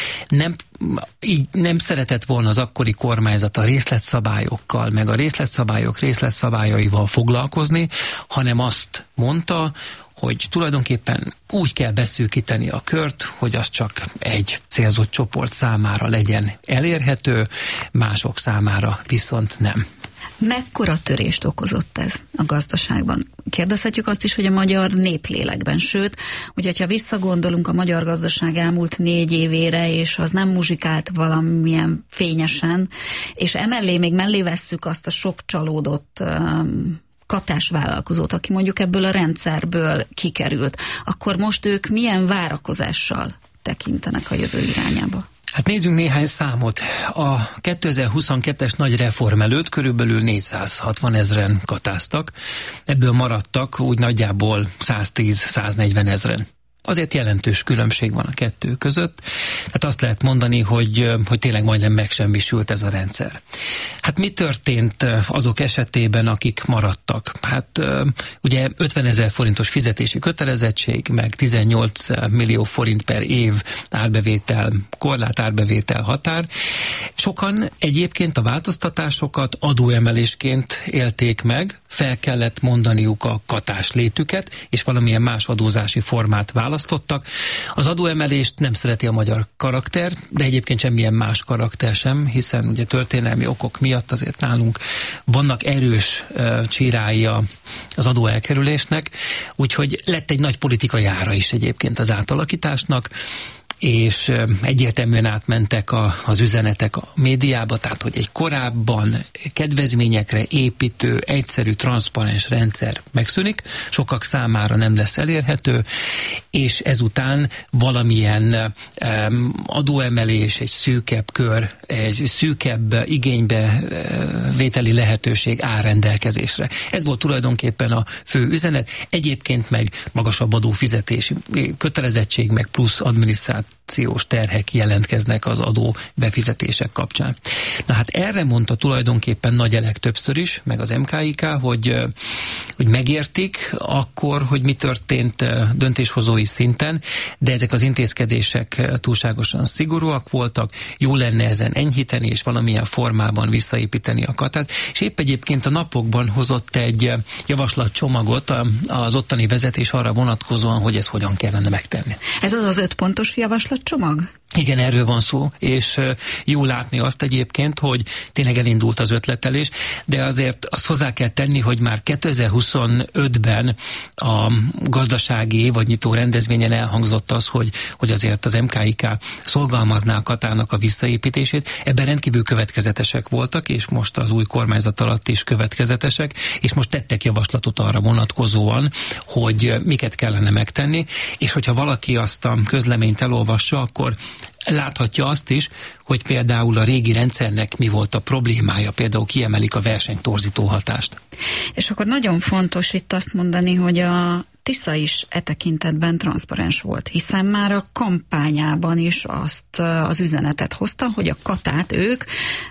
Így nem szeretett volna az akkori kormányzat a részletszabályokkal, meg a részletszabályok részletszabályaival foglalkozni, hanem azt mondta, hogy tulajdonképpen úgy kell beszűkíteni a kört, hogy az csak egy célzott csoport számára legyen elérhető, mások számára viszont nem. Mekkora törést okozott ez a gazdaságban? Kérdezhetjük azt is, hogy a magyar néplélekben, sőt, hogyha visszagondolunk a magyar gazdaság elmúlt 4 évére, és az nem muzsikált valamilyen fényesen, és emellé még mellé vesszük azt a sok csalódott katás vállalkozót, aki mondjuk ebből a rendszerből kikerült, akkor most ők milyen várakozással tekintenek a jövő irányába? Hát nézzünk néhány számot. A 2022-es nagy reform előtt körülbelül 460 000 katáztak, ebből maradtak úgy nagyjából 110-140 000. Azért jelentős különbség van a kettő között. Hát azt lehet mondani, hogy tényleg majdnem megsemmisült ez a rendszer. Hát mi történt azok esetében, akik maradtak? Hát ugye 50 000 forintos fizetési kötelezettség, meg 18 millió forint per év árbevétel, korlát árbevétel határ. Sokan egyébként a változtatásokat adóemelésként élték meg, fel kellett mondaniuk a katás létüket, és valamilyen más adózási formát választottak. Az adóemelést nem szereti a magyar karakter, de egyébként semmilyen más karakter sem, hiszen ugye történelmi okok miatt azért nálunk vannak erős csírái az adóelkerülésnek, úgyhogy lett egy nagy politikai ára is egyébként az átalakításnak. és egyértelműen átmentek az üzenetek a médiába, tehát hogy egy korábban kedvezményekre építő, egyszerű, transzparens rendszer megszűnik, sokak számára nem lesz elérhető, és ezután valamilyen adóemelés, egy szűkebb kör, egy szűkebb igénybevételi lehetőség áll rendelkezésre. Ez volt tulajdonképpen a fő üzenet. Egyébként meg magasabb adófizetési kötelezettség, meg plusz adminisztrációs terhek jelentkeznek az adó befizetések kapcsán. Na hát erre mondta tulajdonképpen Nagy Elek többször is, meg az MKIK, hogy megértik akkor, hogy mi történt döntéshozói szinten, de ezek az intézkedések túlságosan szigorúak voltak, jó lenne ezen enyhíteni, és valamilyen formában visszaépíteni a katát, és épp egyébként a napokban hozott egy javaslatcsomagot az ottani vezetés arra vonatkozóan, hogy ez hogyan kellene megtenni. Ez az 5 pontos javaslatcsomag? Igen, erről van szó, és jó látni azt egyébként, hogy tényleg elindult az ötletelés, de azért azt hozzá kell tenni, hogy már 2025-ben a gazdasági évadnyitó rendezvényen elhangzott az, hogy azért az MKIK szorgalmazná a katának a visszaépítését. Ebben rendkívül következetesek voltak, és most az új kormányzat alatt is következetesek, és most tettek javaslatot arra vonatkozóan, hogy miket kellene megtenni, és hogyha valaki azt a közleményt elolvassa, akkor láthatja azt is, hogy például a régi rendszernek mi volt a problémája, például kiemelik a versenytorzító hatást. És akkor nagyon fontos itt azt mondani, hogy a Tisza is e tekintetben transzparens volt, hiszen már a kampányában is azt az üzenetet hozta, hogy a katát ők,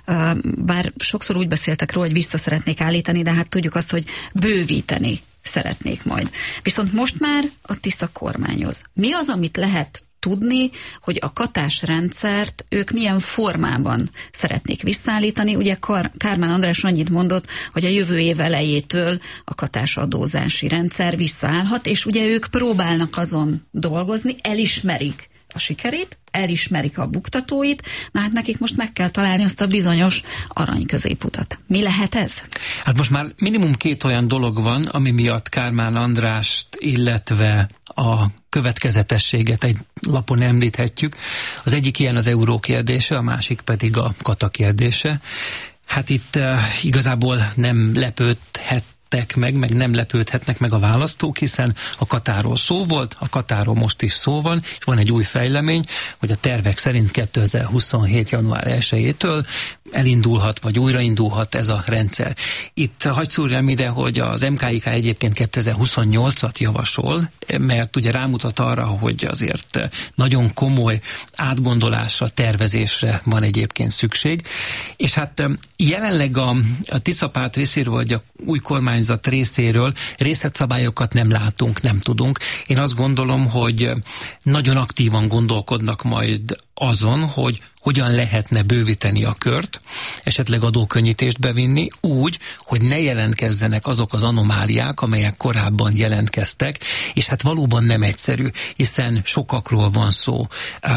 bár sokszor úgy beszéltek róla, hogy vissza szeretnék állítani, de hát tudjuk azt, hogy bővíteni szeretnék majd. Viszont most már a Tisza kormányoz. Mi az, amit lehet tudni, hogy a katásrendszert ők milyen formában szeretnék visszaállítani? Ugye Kármán András annyit mondott, hogy a jövő év elejétől a katásadózási rendszer visszaállhat, és ugye ők próbálnak azon dolgozni, elismerik a sikerét, elismerik a buktatóit, hát nekik most meg kell találni azt a bizonyos arany középutat. Mi lehet ez? Hát most már minimum 2 olyan dolog van, ami miatt Kármán Andrást, illetve a következetességet egy lapon említhetjük. Az egyik ilyen az euró kérdése, a másik pedig a kata kérdése. Hát itt igazából nem lepődhettek meg nem lepődhetnek meg a választók, hiszen a katáról szó volt, a katáról most is szó van, és van egy új fejlemény, hogy a tervek szerint 2027. január 1-től elindulhat, vagy újraindulhat ez a rendszer. Itt hadd szúrjam ide, hogy az MKIK egyébként 2028-at javasol, mert ugye rámutat arra, hogy azért nagyon komoly átgondolásra, tervezésre van egyébként szükség. És hát jelenleg a Tisza párt részéről, vagy a új kormányzat részéről részletszabályokat nem látunk, nem tudunk. Én azt gondolom, hogy nagyon aktívan gondolkodnak majd azon, hogy hogyan lehetne bővíteni a kört, esetleg adókönnyítést bevinni úgy, hogy ne jelentkezzenek azok az anomáliák, amelyek korábban jelentkeztek, és hát valóban nem egyszerű, hiszen sokakról van szó,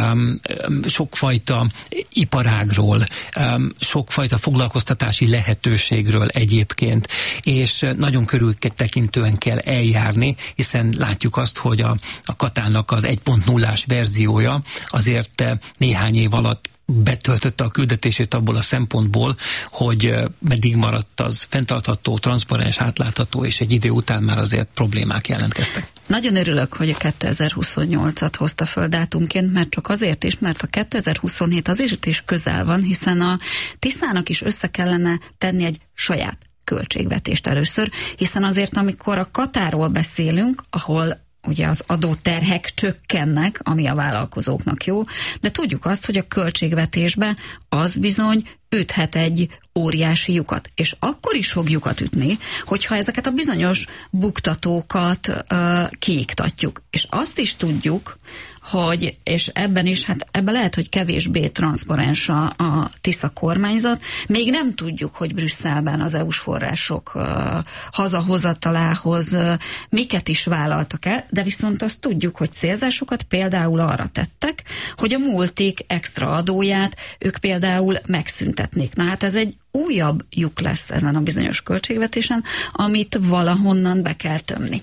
sokfajta iparágról, sokfajta foglalkoztatási lehetőségről egyébként, és nagyon körültekintően kell eljárni, hiszen látjuk azt, hogy a katának az 1.0-ás verziója azért néhány év alatt betöltötte a küldetését abból a szempontból, hogy meddig maradt az fenntartható, transzparens, átlátható, és egy idő után már azért problémák jelentkeztek. Nagyon örülök, hogy a 2028-at hozta föl dátumként, mert csak azért is, mert a 2027 azért is közel van, hiszen a Tiszának is össze kellene tenni egy saját költségvetést először, hiszen azért, amikor a katáról beszélünk, ahol ugye az adóterhek csökkennek, ami a vállalkozóknak jó, de tudjuk azt, hogy a költségvetésbe az bizony üthet egy óriási lyukat. És akkor is fog lyukat ütni, hogyha ezeket a bizonyos buktatókat kiiktatjuk. És azt is tudjuk, hogy, és ebben is, hát ebben lehet, hogy kevésbé transzparens a Tisza kormányzat. Még nem tudjuk, hogy Brüsszelben az EU-s források hazahozatalához miket is vállaltak el, de viszont azt tudjuk, hogy célzásokat például arra tettek, hogy a multik extra adóját ők például megszüntetnék. Na hát ez egy újabb lyuk lesz ezen a bizonyos költségvetésen, amit valahonnan be kell tömni.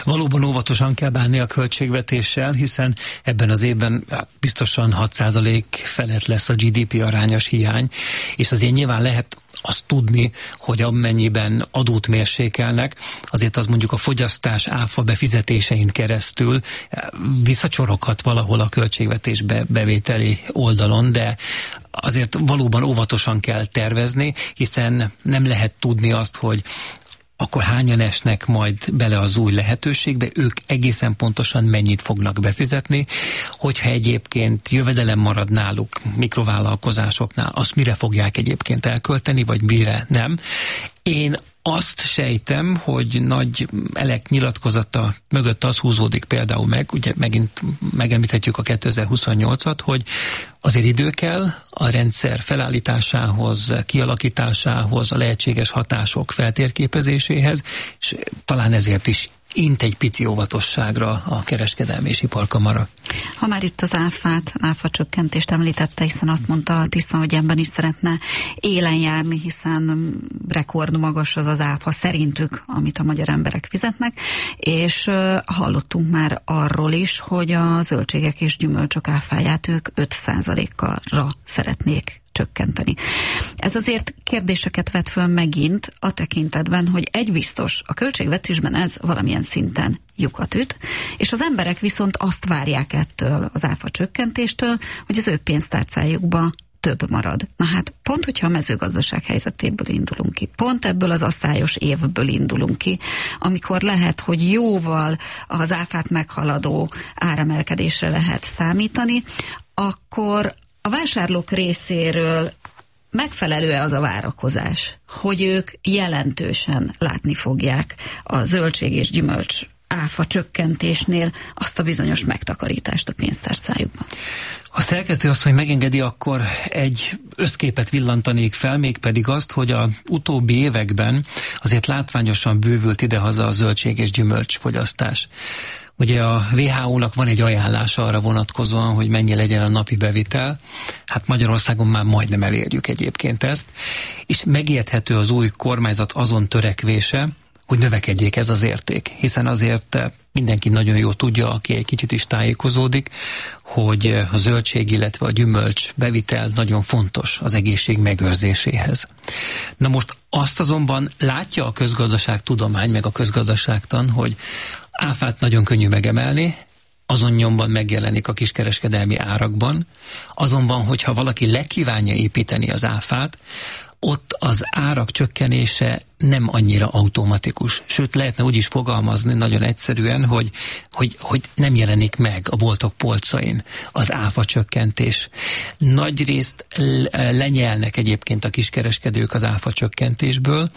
Valóban óvatosan kell bánni a költségvetéssel, hiszen ebben az évben biztosan 6% felett lesz a GDP arányos hiány, és azért nyilván lehet azt tudni, hogy amennyiben adót mérsékelnek, azért az mondjuk a fogyasztás áfa befizetésein keresztül visszacsoroghat valahol a költségvetésbe bevételi oldalon, de azért valóban óvatosan kell tervezni, hiszen nem lehet tudni azt, hogy akkor hányan esnek majd bele az új lehetőségbe, ők egészen pontosan mennyit fognak befizetni, hogyha egyébként jövedelem marad náluk mikrovállalkozásoknál, azt mire fogják egyébként elkölteni, vagy mire nem. Én azt sejtem, hogy nagy elek nyilatkozata mögött az húzódik például meg, ugye megint megemlíthetjük a 2028-at, hogy azért idő kell a rendszer felállításához, kialakításához, a lehetséges hatások feltérképezéséhez, és talán ezért is int egy pici óvatosságra a kereskedelmi és iparkamara. Ha már itt az áfa csökkentést említette, hiszen azt mondta Tisza, hogy ebben is szeretne élen járni, hiszen rekordmagas az áfa szerintük, amit a magyar emberek fizetnek, és hallottunk már arról is, hogy a zöldségek és gyümölcsök áfáját ők 5%-ra szeretnék csökkenteni. Ez azért kérdéseket vet föl megint a tekintetben, hogy egy biztos, a költségvetésben ez valamilyen szinten lyukat üt, és az emberek viszont azt várják ettől az áfa csökkentéstől, hogy az ő pénztárcájukba több marad. Na hát pont, hogyha a mezőgazdaság helyzetéből indulunk ki, pont ebből az asztályos évből indulunk ki, amikor lehet, hogy jóval az áfát meghaladó áremelkedésre lehet számítani, akkor a vásárlók részéről megfelelő-e az a várakozás, hogy ők jelentősen látni fogják a zöldség és gyümölcs áfa csökkentésnél azt a bizonyos megtakarítást a pénztárcájukban? Ha a szerkesztő azt, hogy megengedi, akkor egy összképet villantanék fel, mégpedig azt, hogy az utóbbi években azért látványosan bővült idehaza a zöldség és gyümölcs fogyasztás. Ugye a WHO-nak van egy ajánlása arra vonatkozóan, hogy mennyi legyen a napi bevitel. Hát Magyarországon már majdnem elérjük egyébként ezt. És megérthető az új kormányzat azon törekvése, hogy növekedjék ez az érték. Hiszen azért mindenki nagyon jól tudja, aki egy kicsit is tájékozódik, hogy a zöldség, illetve a gyümölcs bevitel nagyon fontos az egészség megőrzéséhez. Na most azt azonban látja a közgazdaságtudomány, meg a közgazdaságtan, hogy áfát nagyon könnyű megemelni, azon nyomban megjelenik a kiskereskedelmi árakban, azonban, hogyha valaki lekívánja építeni az áfát, ott az árak csökkenése nem annyira automatikus. Sőt, lehetne úgy is fogalmazni nagyon egyszerűen, hogy nem jelenik meg a boltok polcain az áfa csökkentés. Nagyrészt lenyelnek egyébként a kiskereskedők az áfa csökkentésből,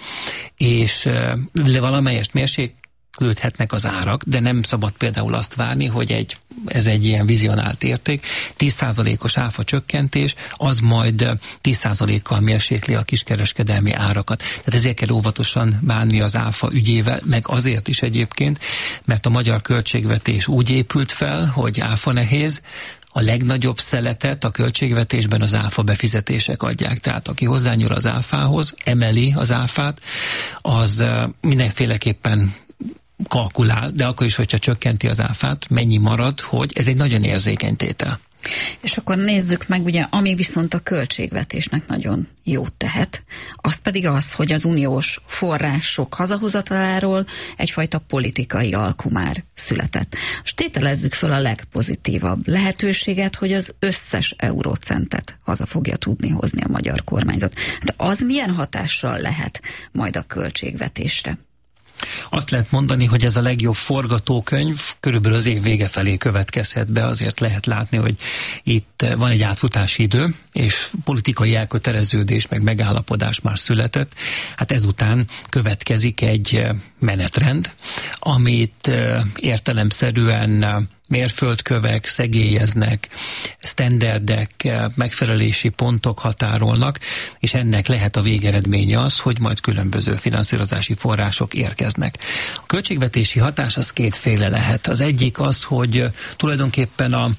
és valamelyest mérséklődhetnek az árak, de nem szabad például azt várni, hogy ez egy ilyen vizionált érték. 10%-os áfa csökkentés, az majd 10%-kal mérsékli a kiskereskedelmi árakat. Tehát ezért kell óvatosan bánni az áfa ügyével, meg azért is egyébként, mert a magyar költségvetés úgy épült fel, hogy áfa nehéz, a legnagyobb szeletet a költségvetésben az áfa befizetések adják. Tehát aki hozzányúl az áfához, emeli az áfát, az mindenféleképpen kalkulál, de akkor is, hogyha csökkenti az áfát, mennyi marad, hogy ez egy nagyon érzékeny tétel. És akkor nézzük meg, ugye, ami viszont a költségvetésnek nagyon jót tehet, az pedig az, hogy az uniós források hazahozataláról egyfajta politikai alkumár született. És tételezzük föl a legpozitívabb lehetőséget, hogy az összes eurócentet haza fogja tudni hozni a magyar kormányzat. De az milyen hatással lehet majd a költségvetésre? Azt lehet mondani, hogy ez a legjobb forgatókönyv körülbelül az év vége felé következhet be, azért lehet látni, hogy itt van egy átfutási idő, és politikai elköteleződés, meg megállapodás már született. Hát ezután következik egy menetrend, amit értelemszerűen mérföldkövek, szegélyeznek, sztenderdek, megfelelési pontok határolnak, és ennek lehet a végeredménye az, hogy majd különböző finanszírozási források érkeznek. A költségvetési hatás az kétféle lehet. Az egyik az, hogy tulajdonképpen a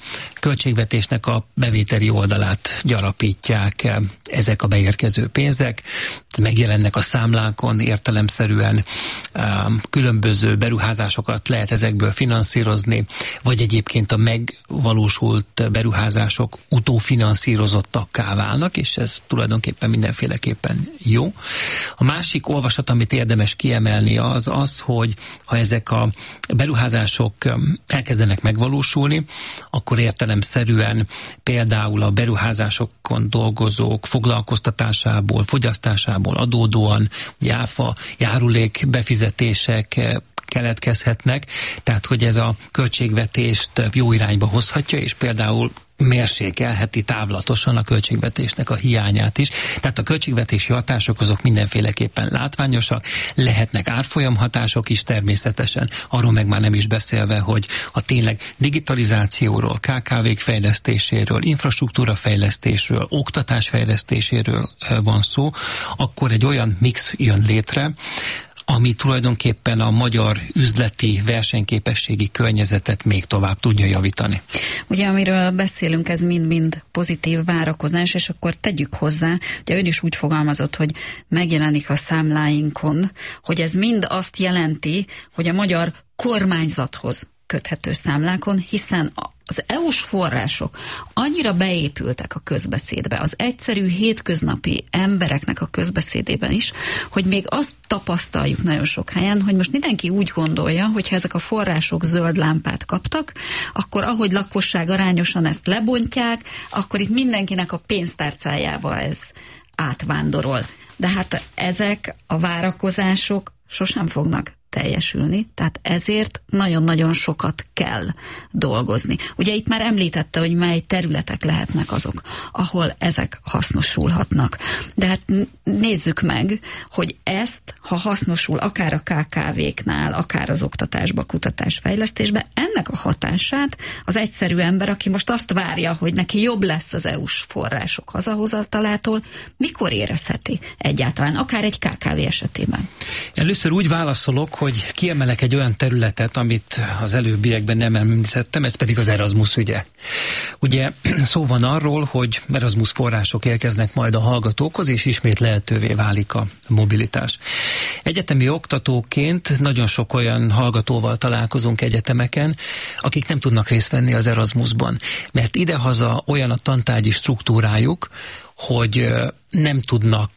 költségvetésnek a bevételi oldalát gyarapítják ezek a beérkező pénzek. megjelennek a számlákon értelemszerűen, különböző beruházásokat lehet ezekből finanszírozni, vagy egyébként a megvalósult beruházások utófinanszírozottakká válnak, és ez tulajdonképpen mindenféleképpen jó. A másik olvasat, amit érdemes kiemelni, az, hogy ha ezek a beruházások elkezdenek megvalósulni, akkor értelemszerűen például a beruházásokon dolgozók foglalkoztatásából, fogyasztásából adódóan áfa, járulék befizetések keletkezhetnek, tehát hogy ez a költségvetést jó irányba hozhatja, és például mérsékelheti távlatosan a költségvetésnek a hiányát is. Tehát a költségvetési hatások azok mindenféleképpen látványosak, lehetnek árfolyam hatások is természetesen, arról meg már nem is beszélve, hogy ha tényleg digitalizációról, KKV-k fejlesztéséről, infrastruktúra fejlesztésről, oktatás fejlesztéséről van szó, akkor egy olyan mix jön létre, ami tulajdonképpen a magyar üzleti versenyképességi környezetet még tovább tudja javítani. Ugye, amiről beszélünk, ez mind-mind pozitív várakozás, és akkor tegyük hozzá, ugye ön is úgy fogalmazott, hogy megjelenik a számláinkon, hogy ez mind azt jelenti, hogy a magyar kormányzathoz köthető számlákon, hiszen az EU-s források annyira beépültek a közbeszédbe, az egyszerű hétköznapi embereknek a közbeszédében is, hogy még azt tapasztaljuk nagyon sok helyen, hogy most mindenki úgy gondolja, hogy ha ezek a források zöld lámpát kaptak, akkor ahogy lakosság arányosan ezt lebontják, akkor itt mindenkinek a pénztárcájába ez átvándorol. De hát ezek a várakozások sosem fognak teljesülni, tehát ezért nagyon-nagyon sokat kell dolgozni. Ugye itt már említette, hogy mely területek lehetnek azok, ahol ezek hasznosulhatnak. De hát nézzük meg, hogy ezt, ha hasznosul akár a KKV-knál, akár az oktatásba, kutatásfejlesztésbe, ennek a hatását az egyszerű ember, aki most azt várja, hogy neki jobb lesz az EU-s források hazahozatalától, mikor érezheti egyáltalán, akár egy KKV esetében? Először úgy válaszolok, hogy kiemelek egy olyan területet, amit az előbbiekben nem említettem, ez pedig az Erasmus ügye. Ugye szó van arról, hogy Erasmus források érkeznek majd a hallgatókhoz, és ismét lehetővé válik a mobilitás. Egyetemi oktatóként nagyon sok olyan hallgatóval találkozunk egyetemeken, akik nem tudnak részt venni az Erasmusban, mert idehaza olyan a tantárgyi struktúrájuk, hogy nem tudnak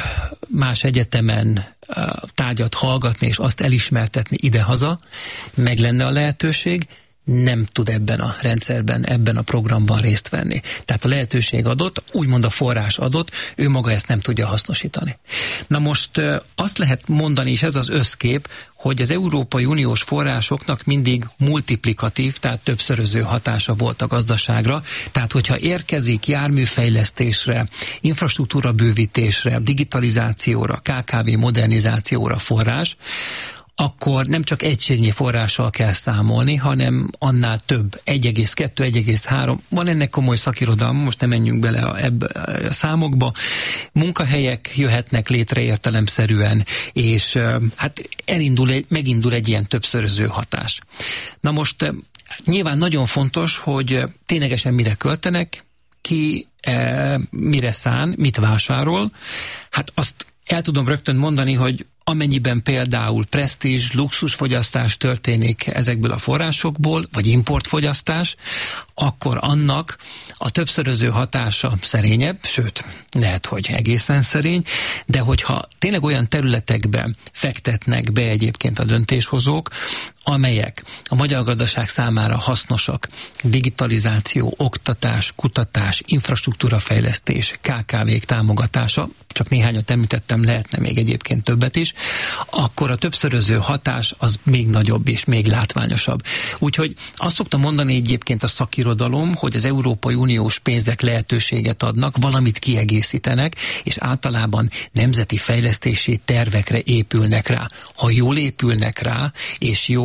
más egyetemen tárgyat hallgatni és azt elismertetni idehaza, meg lenne a lehetőség, nem tud ebben a rendszerben, ebben a programban részt venni. Tehát a lehetőség adott, úgymond a forrás adott, ő maga ezt nem tudja hasznosítani. Na most azt lehet mondani, és ez az összkép, hogy az Európai Uniós forrásoknak mindig multiplikatív, tehát többszöröző hatása volt a gazdaságra. Tehát, hogyha érkezik járműfejlesztésre, infrastruktúra bővítésre, digitalizációra, KKV modernizációra forrás, akkor nem csak egységnyi forrással kell számolni, hanem annál több, 1,2, 1,3, van ennek komoly szakirodalma, most nem menjünk bele a számokba, munkahelyek jöhetnek létre értelemszerűen, és hát megindul egy ilyen többszöröző hatás. Na most nyilván nagyon fontos, hogy ténylegesen mire költenek, ki mire szán, mit vásárol, hát azt el tudom rögtön mondani, hogy amennyiben például presztízs, luxusfogyasztás történik ezekből a forrásokból, vagy importfogyasztás, akkor annak a többszöröző hatása szerényebb, sőt, lehet, hogy egészen szerény, de hogyha tényleg olyan területekben fektetnek be egyébként a döntéshozók, amelyek a magyar gazdaság számára hasznosak, digitalizáció, oktatás, kutatás, infrastruktúrafejlesztés, KKV-k támogatása, csak néhányat említettem, lehetne még egyébként többet is, akkor a többszöröző hatás az még nagyobb és még látványosabb. Úgyhogy azt szoktam mondani egyébként a szakirodalom, hogy az Európai Uniós pénzek lehetőséget adnak, valamit kiegészítenek, és általában nemzeti fejlesztési tervekre épülnek rá. Ha jól épülnek rá, és jól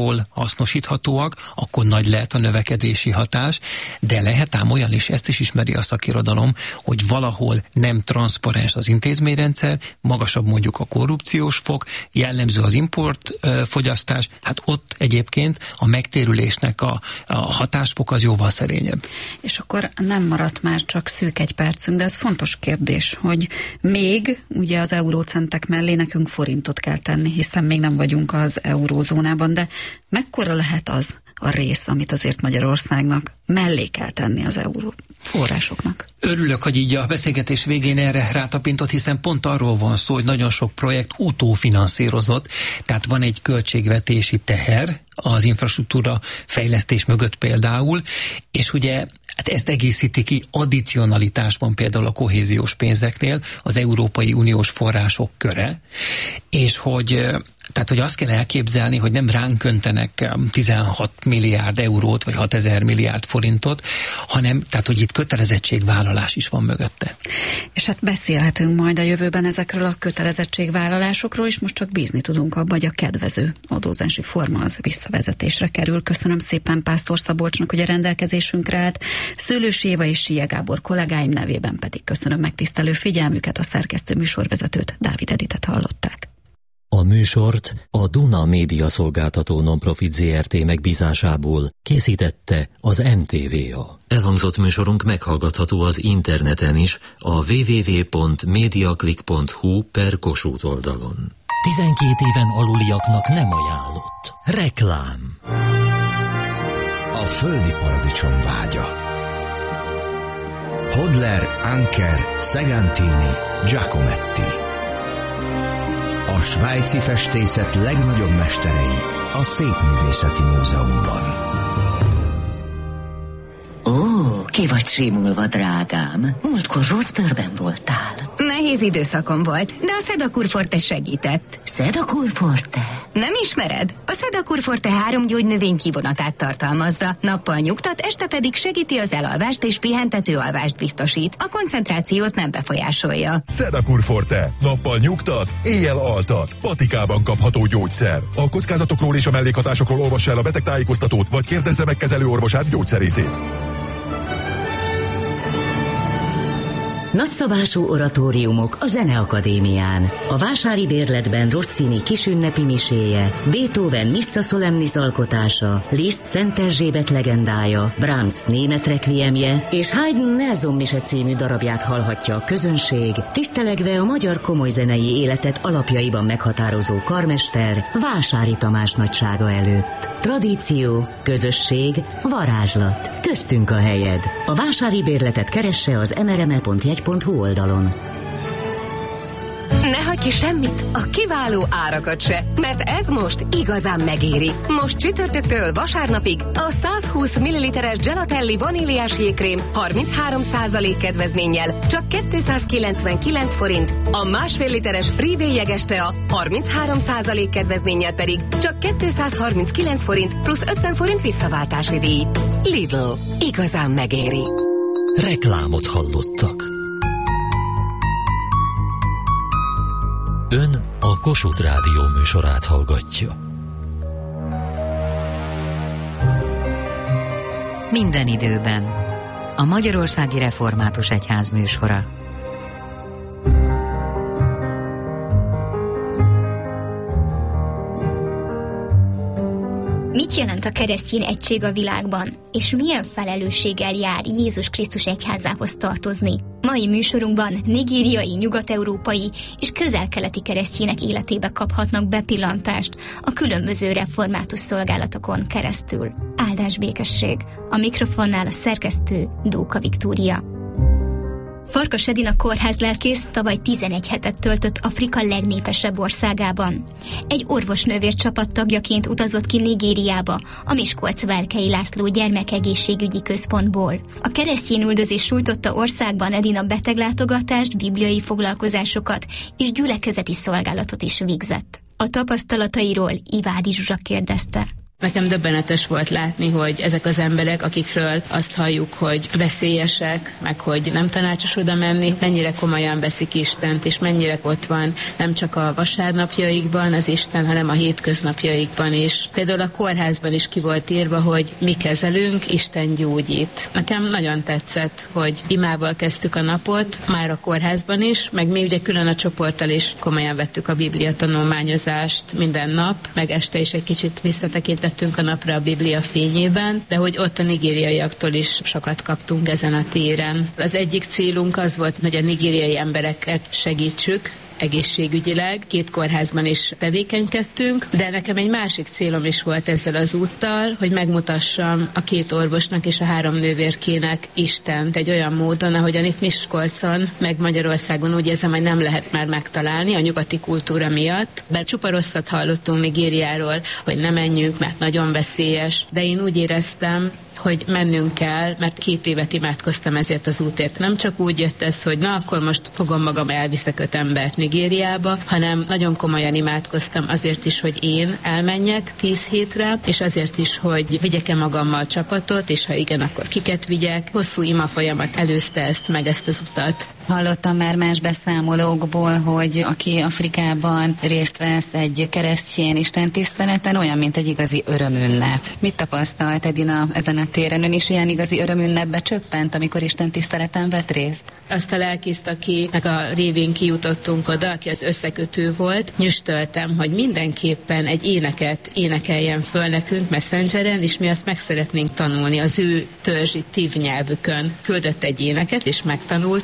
jól hasznosíthatóak, akkor nagy lehet a növekedési hatás, de lehet ám olyan is, ezt is ismeri a szakirodalom, hogy valahol nem transzparens az intézményrendszer, magasabb mondjuk a korrupciós fok, jellemző az importfogyasztás, hát ott egyébként a megtérülésnek a hatásfok az jóval szerényebb. És akkor nem maradt már csak szűk egy percünk, de ez fontos kérdés, hogy még ugye az eurócentek mellé nekünk forintot kell tenni, hiszen még nem vagyunk az eurózónában, de mekkora lehet az a rész, amit azért Magyarországnak mellé kell tenni az euró forrásoknak? Örülök, hogy így a beszélgetés végén erre rátapintott, hiszen pont arról van szó, hogy nagyon sok projekt utófinanszírozott, tehát van egy költségvetési teher az infrastruktúra fejlesztés mögött például, és ugye hát ezt egészíti ki, addicionalitás van például a kohéziós pénzeknél, az Európai Uniós források köre, és hogy azt kell elképzelni, hogy nem ránk öntenek 16 milliárd eurót, vagy 6000 milliárd forintot, hanem, tehát, hogy itt kötelezettségvállalás is van mögötte. És hát beszélhetünk majd a jövőben ezekről a kötelezettségvállalásokról, és most csak bízni tudunk abba, hogy a kedvező adózási forma az visszavezetésre kerül. Köszönöm szépen Pásztor Szabolcsnak, hogy a rendelkezésünkre állt. Szőlős Éva és Sia Gábor kollégáim nevében pedig köszönöm megtisztelő figyelmüket, a szerkesztő műsorvezetőt, Dávid Editet hallották. A műsort a Duna Média Szolgáltató Nonprofit Zrt. Megbízásából készítette az NTVA. Elhangzott műsorunk meghallgatható az interneten is a www.mediaclick.hu/Kossuth oldalon. 12 éven aluliaknak nem ajánlott. Reklám. A földi paradicsom vágya. Hodler, Anker, Segantini, Giacometti. A svájci festészet legnagyobb mesterei a Szépművészeti Múzeumban. Ó, ki vagy simulva, drágám. Múltkor rossz bőrben voltál. Nehéz időszakom volt, de a Sedakur Forte segített. Sedakur Forte? Nem ismered? A Sedakur Forte 3 gyógynövény kivonatát tartalmazza. Nappal nyugtat, este pedig segíti az elalvást és pihentető alvást biztosít. A koncentrációt nem befolyásolja. Sedakur Forte. Nappal nyugtat, éjjel altat. Patikában kapható gyógyszer. A kockázatokról és a mellékhatásokról olvassa el a betegtájékoztatót, vagy kérdezze meg kezelőorvosát, gyógyszerészét. Nagyszabású oratóriumok a Zeneakadémián. A vásári bérletben Rossini kisünnepi miséje, Beethoven Missa Solemnis alkotása, Liszt Szent Erzsébet legendája, Brahms német rekviemje és Haydn Nelson mise című darabját hallhatja a közönség, tisztelegve a magyar komolyzenei életet alapjaiban meghatározó karmester Vásári Tamás nagysága előtt. Tradíció, közösség, varázslat. Köztünk a helyed. A vásári bérletet keresse az mrme.jegy.hu oldalon. Ne hagyj ki semmit, a kiváló árakat se, mert ez most igazán megéri. Most csütörtöktől vasárnapig a 120 ml-es Gelatelli vaníliás jégkrém 33% kedvezménnyel csak 299 forint, a 1,5 literes Friday jeges tea 33% kedvezménnyel pedig csak 239 forint plusz 50 forint visszaváltási díj. Lidl, igazán megéri. Reklámot hallottak. Ön a Kossuth Rádió műsorát hallgatja. Minden időben. A Magyarországi Református Egyház műsora. Mit jelent a keresztény egység a világban, és milyen felelősséggel jár Jézus Krisztus egyházához tartozni? Mai műsorunkban nigériai, nyugat-európai és közel-keleti keresztjének életébe kaphatnak bepillantást a különböző református szolgálatokon keresztül. Áldás békesség! A mikrofonnál a szerkesztő Dóka Viktória. Farkas Edina kórházlelkész tavaly 11 hetet töltött Afrika legnépesebb országában. Egy orvosnővér csapat tagjaként utazott ki Nigériába, a Miskolc-Velkei László gyermekegészségügyi központból. A keresztényüldözés sújtotta országban Edina beteglátogatást, bibliai foglalkozásokat és gyülekezeti szolgálatot is végzett. A tapasztalatairól Ivádi Zsuzsa kérdezte. Nekem döbbenetes volt látni, hogy ezek az emberek, akikről azt halljuk, hogy veszélyesek, meg hogy nem tanácsos oda menni, mennyire komolyan veszik Istent, és mennyire ott van nem csak a vasárnapjaikban az Isten, hanem a hétköznapjaikban is. Például a kórházban is ki volt írva, hogy mi kezelünk, Isten gyógyít. Nekem nagyon tetszett, hogy imával kezdtük a napot, már a kórházban is, meg mi ugye külön a csoporttal is komolyan vettük a Biblia tanulmányozást minden nap, meg este is egy kicsit visszatekintettünk a napra a Biblia fényében, de hogy ott a nigériaiaktól is sokat kaptunk ezen a téren. Az egyik célunk az volt, hogy a nigériai embereket segítsük, egészségügyileg. 2 kórházban is tevékenykedtünk, de nekem egy másik célom is volt ezzel az úttal, hogy megmutassam a 2 orvosnak és a 3 nővérkének Istent egy olyan módon, ahogyan itt Miskolcon, meg Magyarországon úgy érzem, hogy nem lehet már megtalálni a nyugati kultúra miatt. Bár csupa rosszat hallottunk Nigériáról, hogy ne menjünk, mert nagyon veszélyes, de én úgy éreztem, hogy mennünk kell, mert 2 évet imádkoztam ezért az útért. Nem csak úgy jött ez, hogy na, akkor most fogom magam, elviszek 5 embert Nigériába, hanem nagyon komolyan imádkoztam azért is, hogy én elmenjek 10 hétre, és azért is, hogy vigyek-e magammal csapatot, és ha igen, akkor kiket vigyek. Hosszú ima folyamat előzte ezt meg, ezt az utat. Hallottam már más beszámolókból, hogy aki Afrikában részt vesz egy keresztény istentiszteleten, olyan, mint egy igazi örömünnep. Mit tapasztalt Edina ezen a téren? Ön is ilyen igazi örömünnepbe csöppent, amikor istentiszteleten vett részt? Azt a lelkészt, akinek a révén kijutottunk oda, aki az összekötő volt, nyüstöltem, hogy mindenképpen egy éneket énekeljen föl nekünk Messengeren, és mi azt meg szeretnénk tanulni az ő törzsi tív nyelvükön. Küldött egy éneket, és megtanultuk.